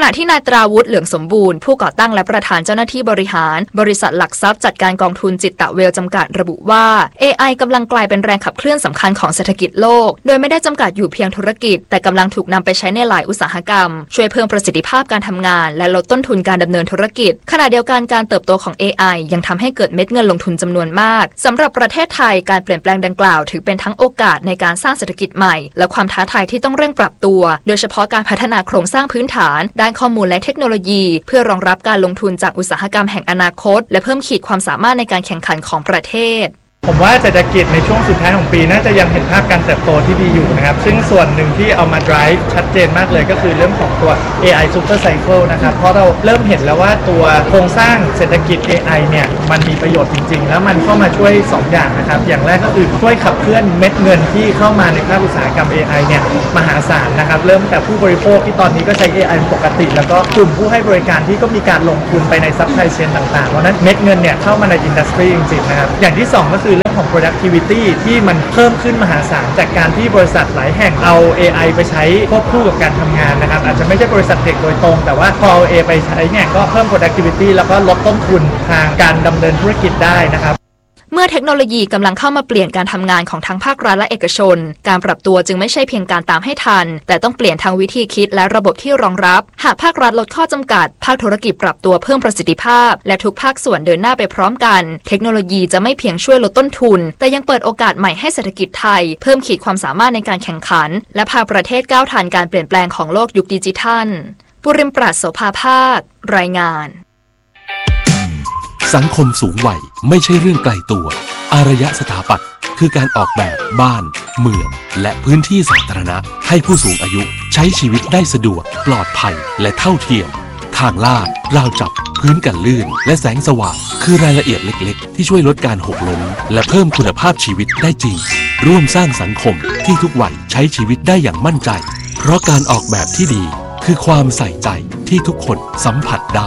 ณะที่นายตราวุฒิเหลืองสมบูรณ์ผู้ก่อตั้งและประธานเจ้าหน้าที่บริหารบริษัทหลักทรัพย์จัดการกองทุนจิตตะเวลจำกัดระบุว่า เอ ไอ กำลังกลายเป็นแรงขับเคลื่อนสำคัญของเศรษฐกิจโลกโดยไม่ได้จำกัดอยู่เพียงธุรกิจแต่กำลังถูกนำไปใช้ในหลายอุตสาหกรรมช่วยเพิ่มประสิทธิภาพการทำงานและลดต้นทุนการดำเนินธุรกิจขณะเดียวกันการเติบโตของ เอ ไอ ยังทำให้เกิดเม็ดเงินลงทุนจำนวนมากสำหรับประเทศไทยการเปลี่ยนแปลงดังกล่าวถือเป็นทั้งโอกาสในการสร้างเศรษฐกิจใหม่และความท้าทายที่ต้องเร่งปรับตัวโดยเฉพาะการพัฒนาโครงสร้างพื้นฐานด้านข้อมูลและเทคโนโลยีเพื่อรองรับการลงทุนจากอุตสาหกรรมแห่งอนาคตและเพิ่มขีดความสามารถในการแข่งขันของประเทศ
ผมว่าเศรษฐกิจในช่วงสุดท้ายของปีน่าจะยังเห็นภาพการเติบโตที่ดีอยู่นะครับซึ่งส่วนหนึ่งที่เอามา drive ชัดเจนมากเลยก็คือเรื่องของตัว เอ ไอ Super Cycle นะครับเพราะเราเริ่มเห็นแล้วว่าตัวโครงสร้างเศรษฐกิจ เอ ไอ เนี่ยมันมีประโยชน์จริงๆแล้วมันเข้ามาช่วยสองอย่างนะครับอย่างแรกก็คือช่วยขับเคลื่อนเม็ดเงินที่เข้ามาในภาคอุตสาหกรรม เอ ไอ เนี่ยมหาศาลนะครับเริ่มแต่ผู้บริโภคที่ตอนนี้ก็ใช้ เอ ไอ ปกติแล้วก็กลุ่มผู้ให้บริการที่ก็มีการลงทุนไปใน supply chain ต่างๆเพราะนั้นเม็ดเงินเนี่ยเข้ามาใน industry จริงๆนะครับอย่างที่สองก็คือของ productivity ที่มันเพิ่มขึ้นมหาศาลจากการที่บริษัทหลายแห่งเอา เอ ไอ ไปใช้ควบคู่กับการทำงานนะครับอาจจะไม่ใช่บริษัทเทคโดยตรงแต่ว่าพอเอา เอ ไอ ไปใช้เนี่ยก็เพิ่ม productivity แล้วก็ลดต้นทุนทางการดำเนินธุรกิจได้นะครับ
เมื่อเทคโนโลยีกำลังเข้ามาเปลี่ยนการทำงานของทั้งภาครัฐและเอกชนการปรับตัวจึงไม่ใช่เพียงการตามให้ทันแต่ต้องเปลี่ยนทางวิธีคิดและระบบที่รองรับหากภาครัฐลดข้อจำกัดภาคธุรกิจปรับตัวเพิ่มประสิทธิภาพและทุกภาคส่วนเดินหน้าไปพร้อมกันเทคโนโลยีจะไม่เพียงช่วยลดต้นทุนแต่ยังเปิดโอกาสใหม่ให้เศรษฐกิจไทยเพิ่มขีดความสามารถในการแข่งขันและพาประเทศก้าวทันการเปลี่ยนแปลงของโลกยุคดิจิทัลปุริมปราศโสภาภาครายงาน
สังคมสูงวัยไม่ใช่เรื่องไกลตัวอารยสถาปัตย์คือการออกแบบบ้านเมืองและพื้นที่สาธารณะให้ผู้สูงอายุใช้ชีวิตได้สะดวกปลอดภัยและเท่าเทียมทางลาดราวจับพื้นกันลื่นและแสงสว่างคือรายละเอียดเล็กๆที่ช่วยลดการหกล้มและเพิ่มคุณภาพชีวิตได้จริงร่วมสร้างสังคมที่ทุกวัยใช้ชีวิตได้อย่างมั่นใจเพราะการออกแบบที่ดีคือความใส่ใจที่ทุกคนสัมผัสได้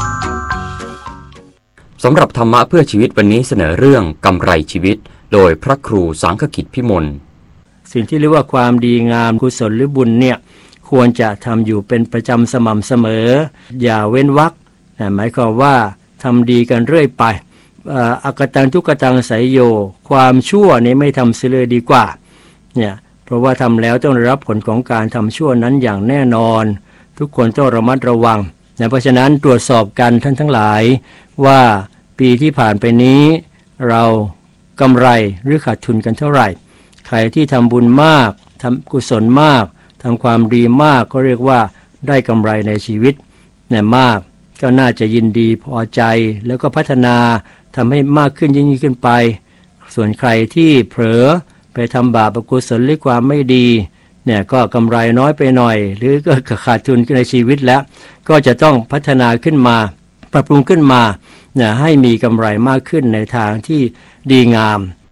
สำหรับธรรมะเพื่อชีวิตวันนี้เสนอเรื่องกำไรชีวิตโดยพระครูสังฆกิจพิมล
สิ่งที่เรียกว่าความดีงามกุศลหรือบุญเนี่ยควรจะทำอยู่เป็นประจำสม่ำเสมออย่าเว้นวรรคหมายความว่าทำดีกันเรื่อยไปอักตังทุกตังไสยโยความชั่วนี้ไม่ทำเสียเลยดีกว่าเนี่ยเพราะว่าทำแล้วต้องได้รับผลของการทำชั่วนั้นอย่างแน่นอนทุกคนต้องระมัดระวังนะเพราะฉะนั้นตรวจสอบกันท่านทั้งหลายว่าปีที่ผ่านไปนี้เรากำไรหรือขาดทุนกันเท่าไหร่ใครที่ทำบุญมากทำกุศลมากทำความดีมากก็เรียกว่าได้กำไรในชีวิตเนี่ยมากก็น่าจะยินดีพอใจแล้วก็พัฒนาทำให้มากขึ้นยิ่งขึ้นไปส่วนใครที่เผลอไปทำบาปอกุศลหรือความไม่ดีเนี่ยก็กำไรน้อยไปหน่อยหรือก็ขาดทุนในชีวิตแล้วก็จะต้องพัฒนาขึ้นมาปรับปรุงขึ้นมาเนี่ยให้มีกำไรมากขึ้นในทางที่ดีงาม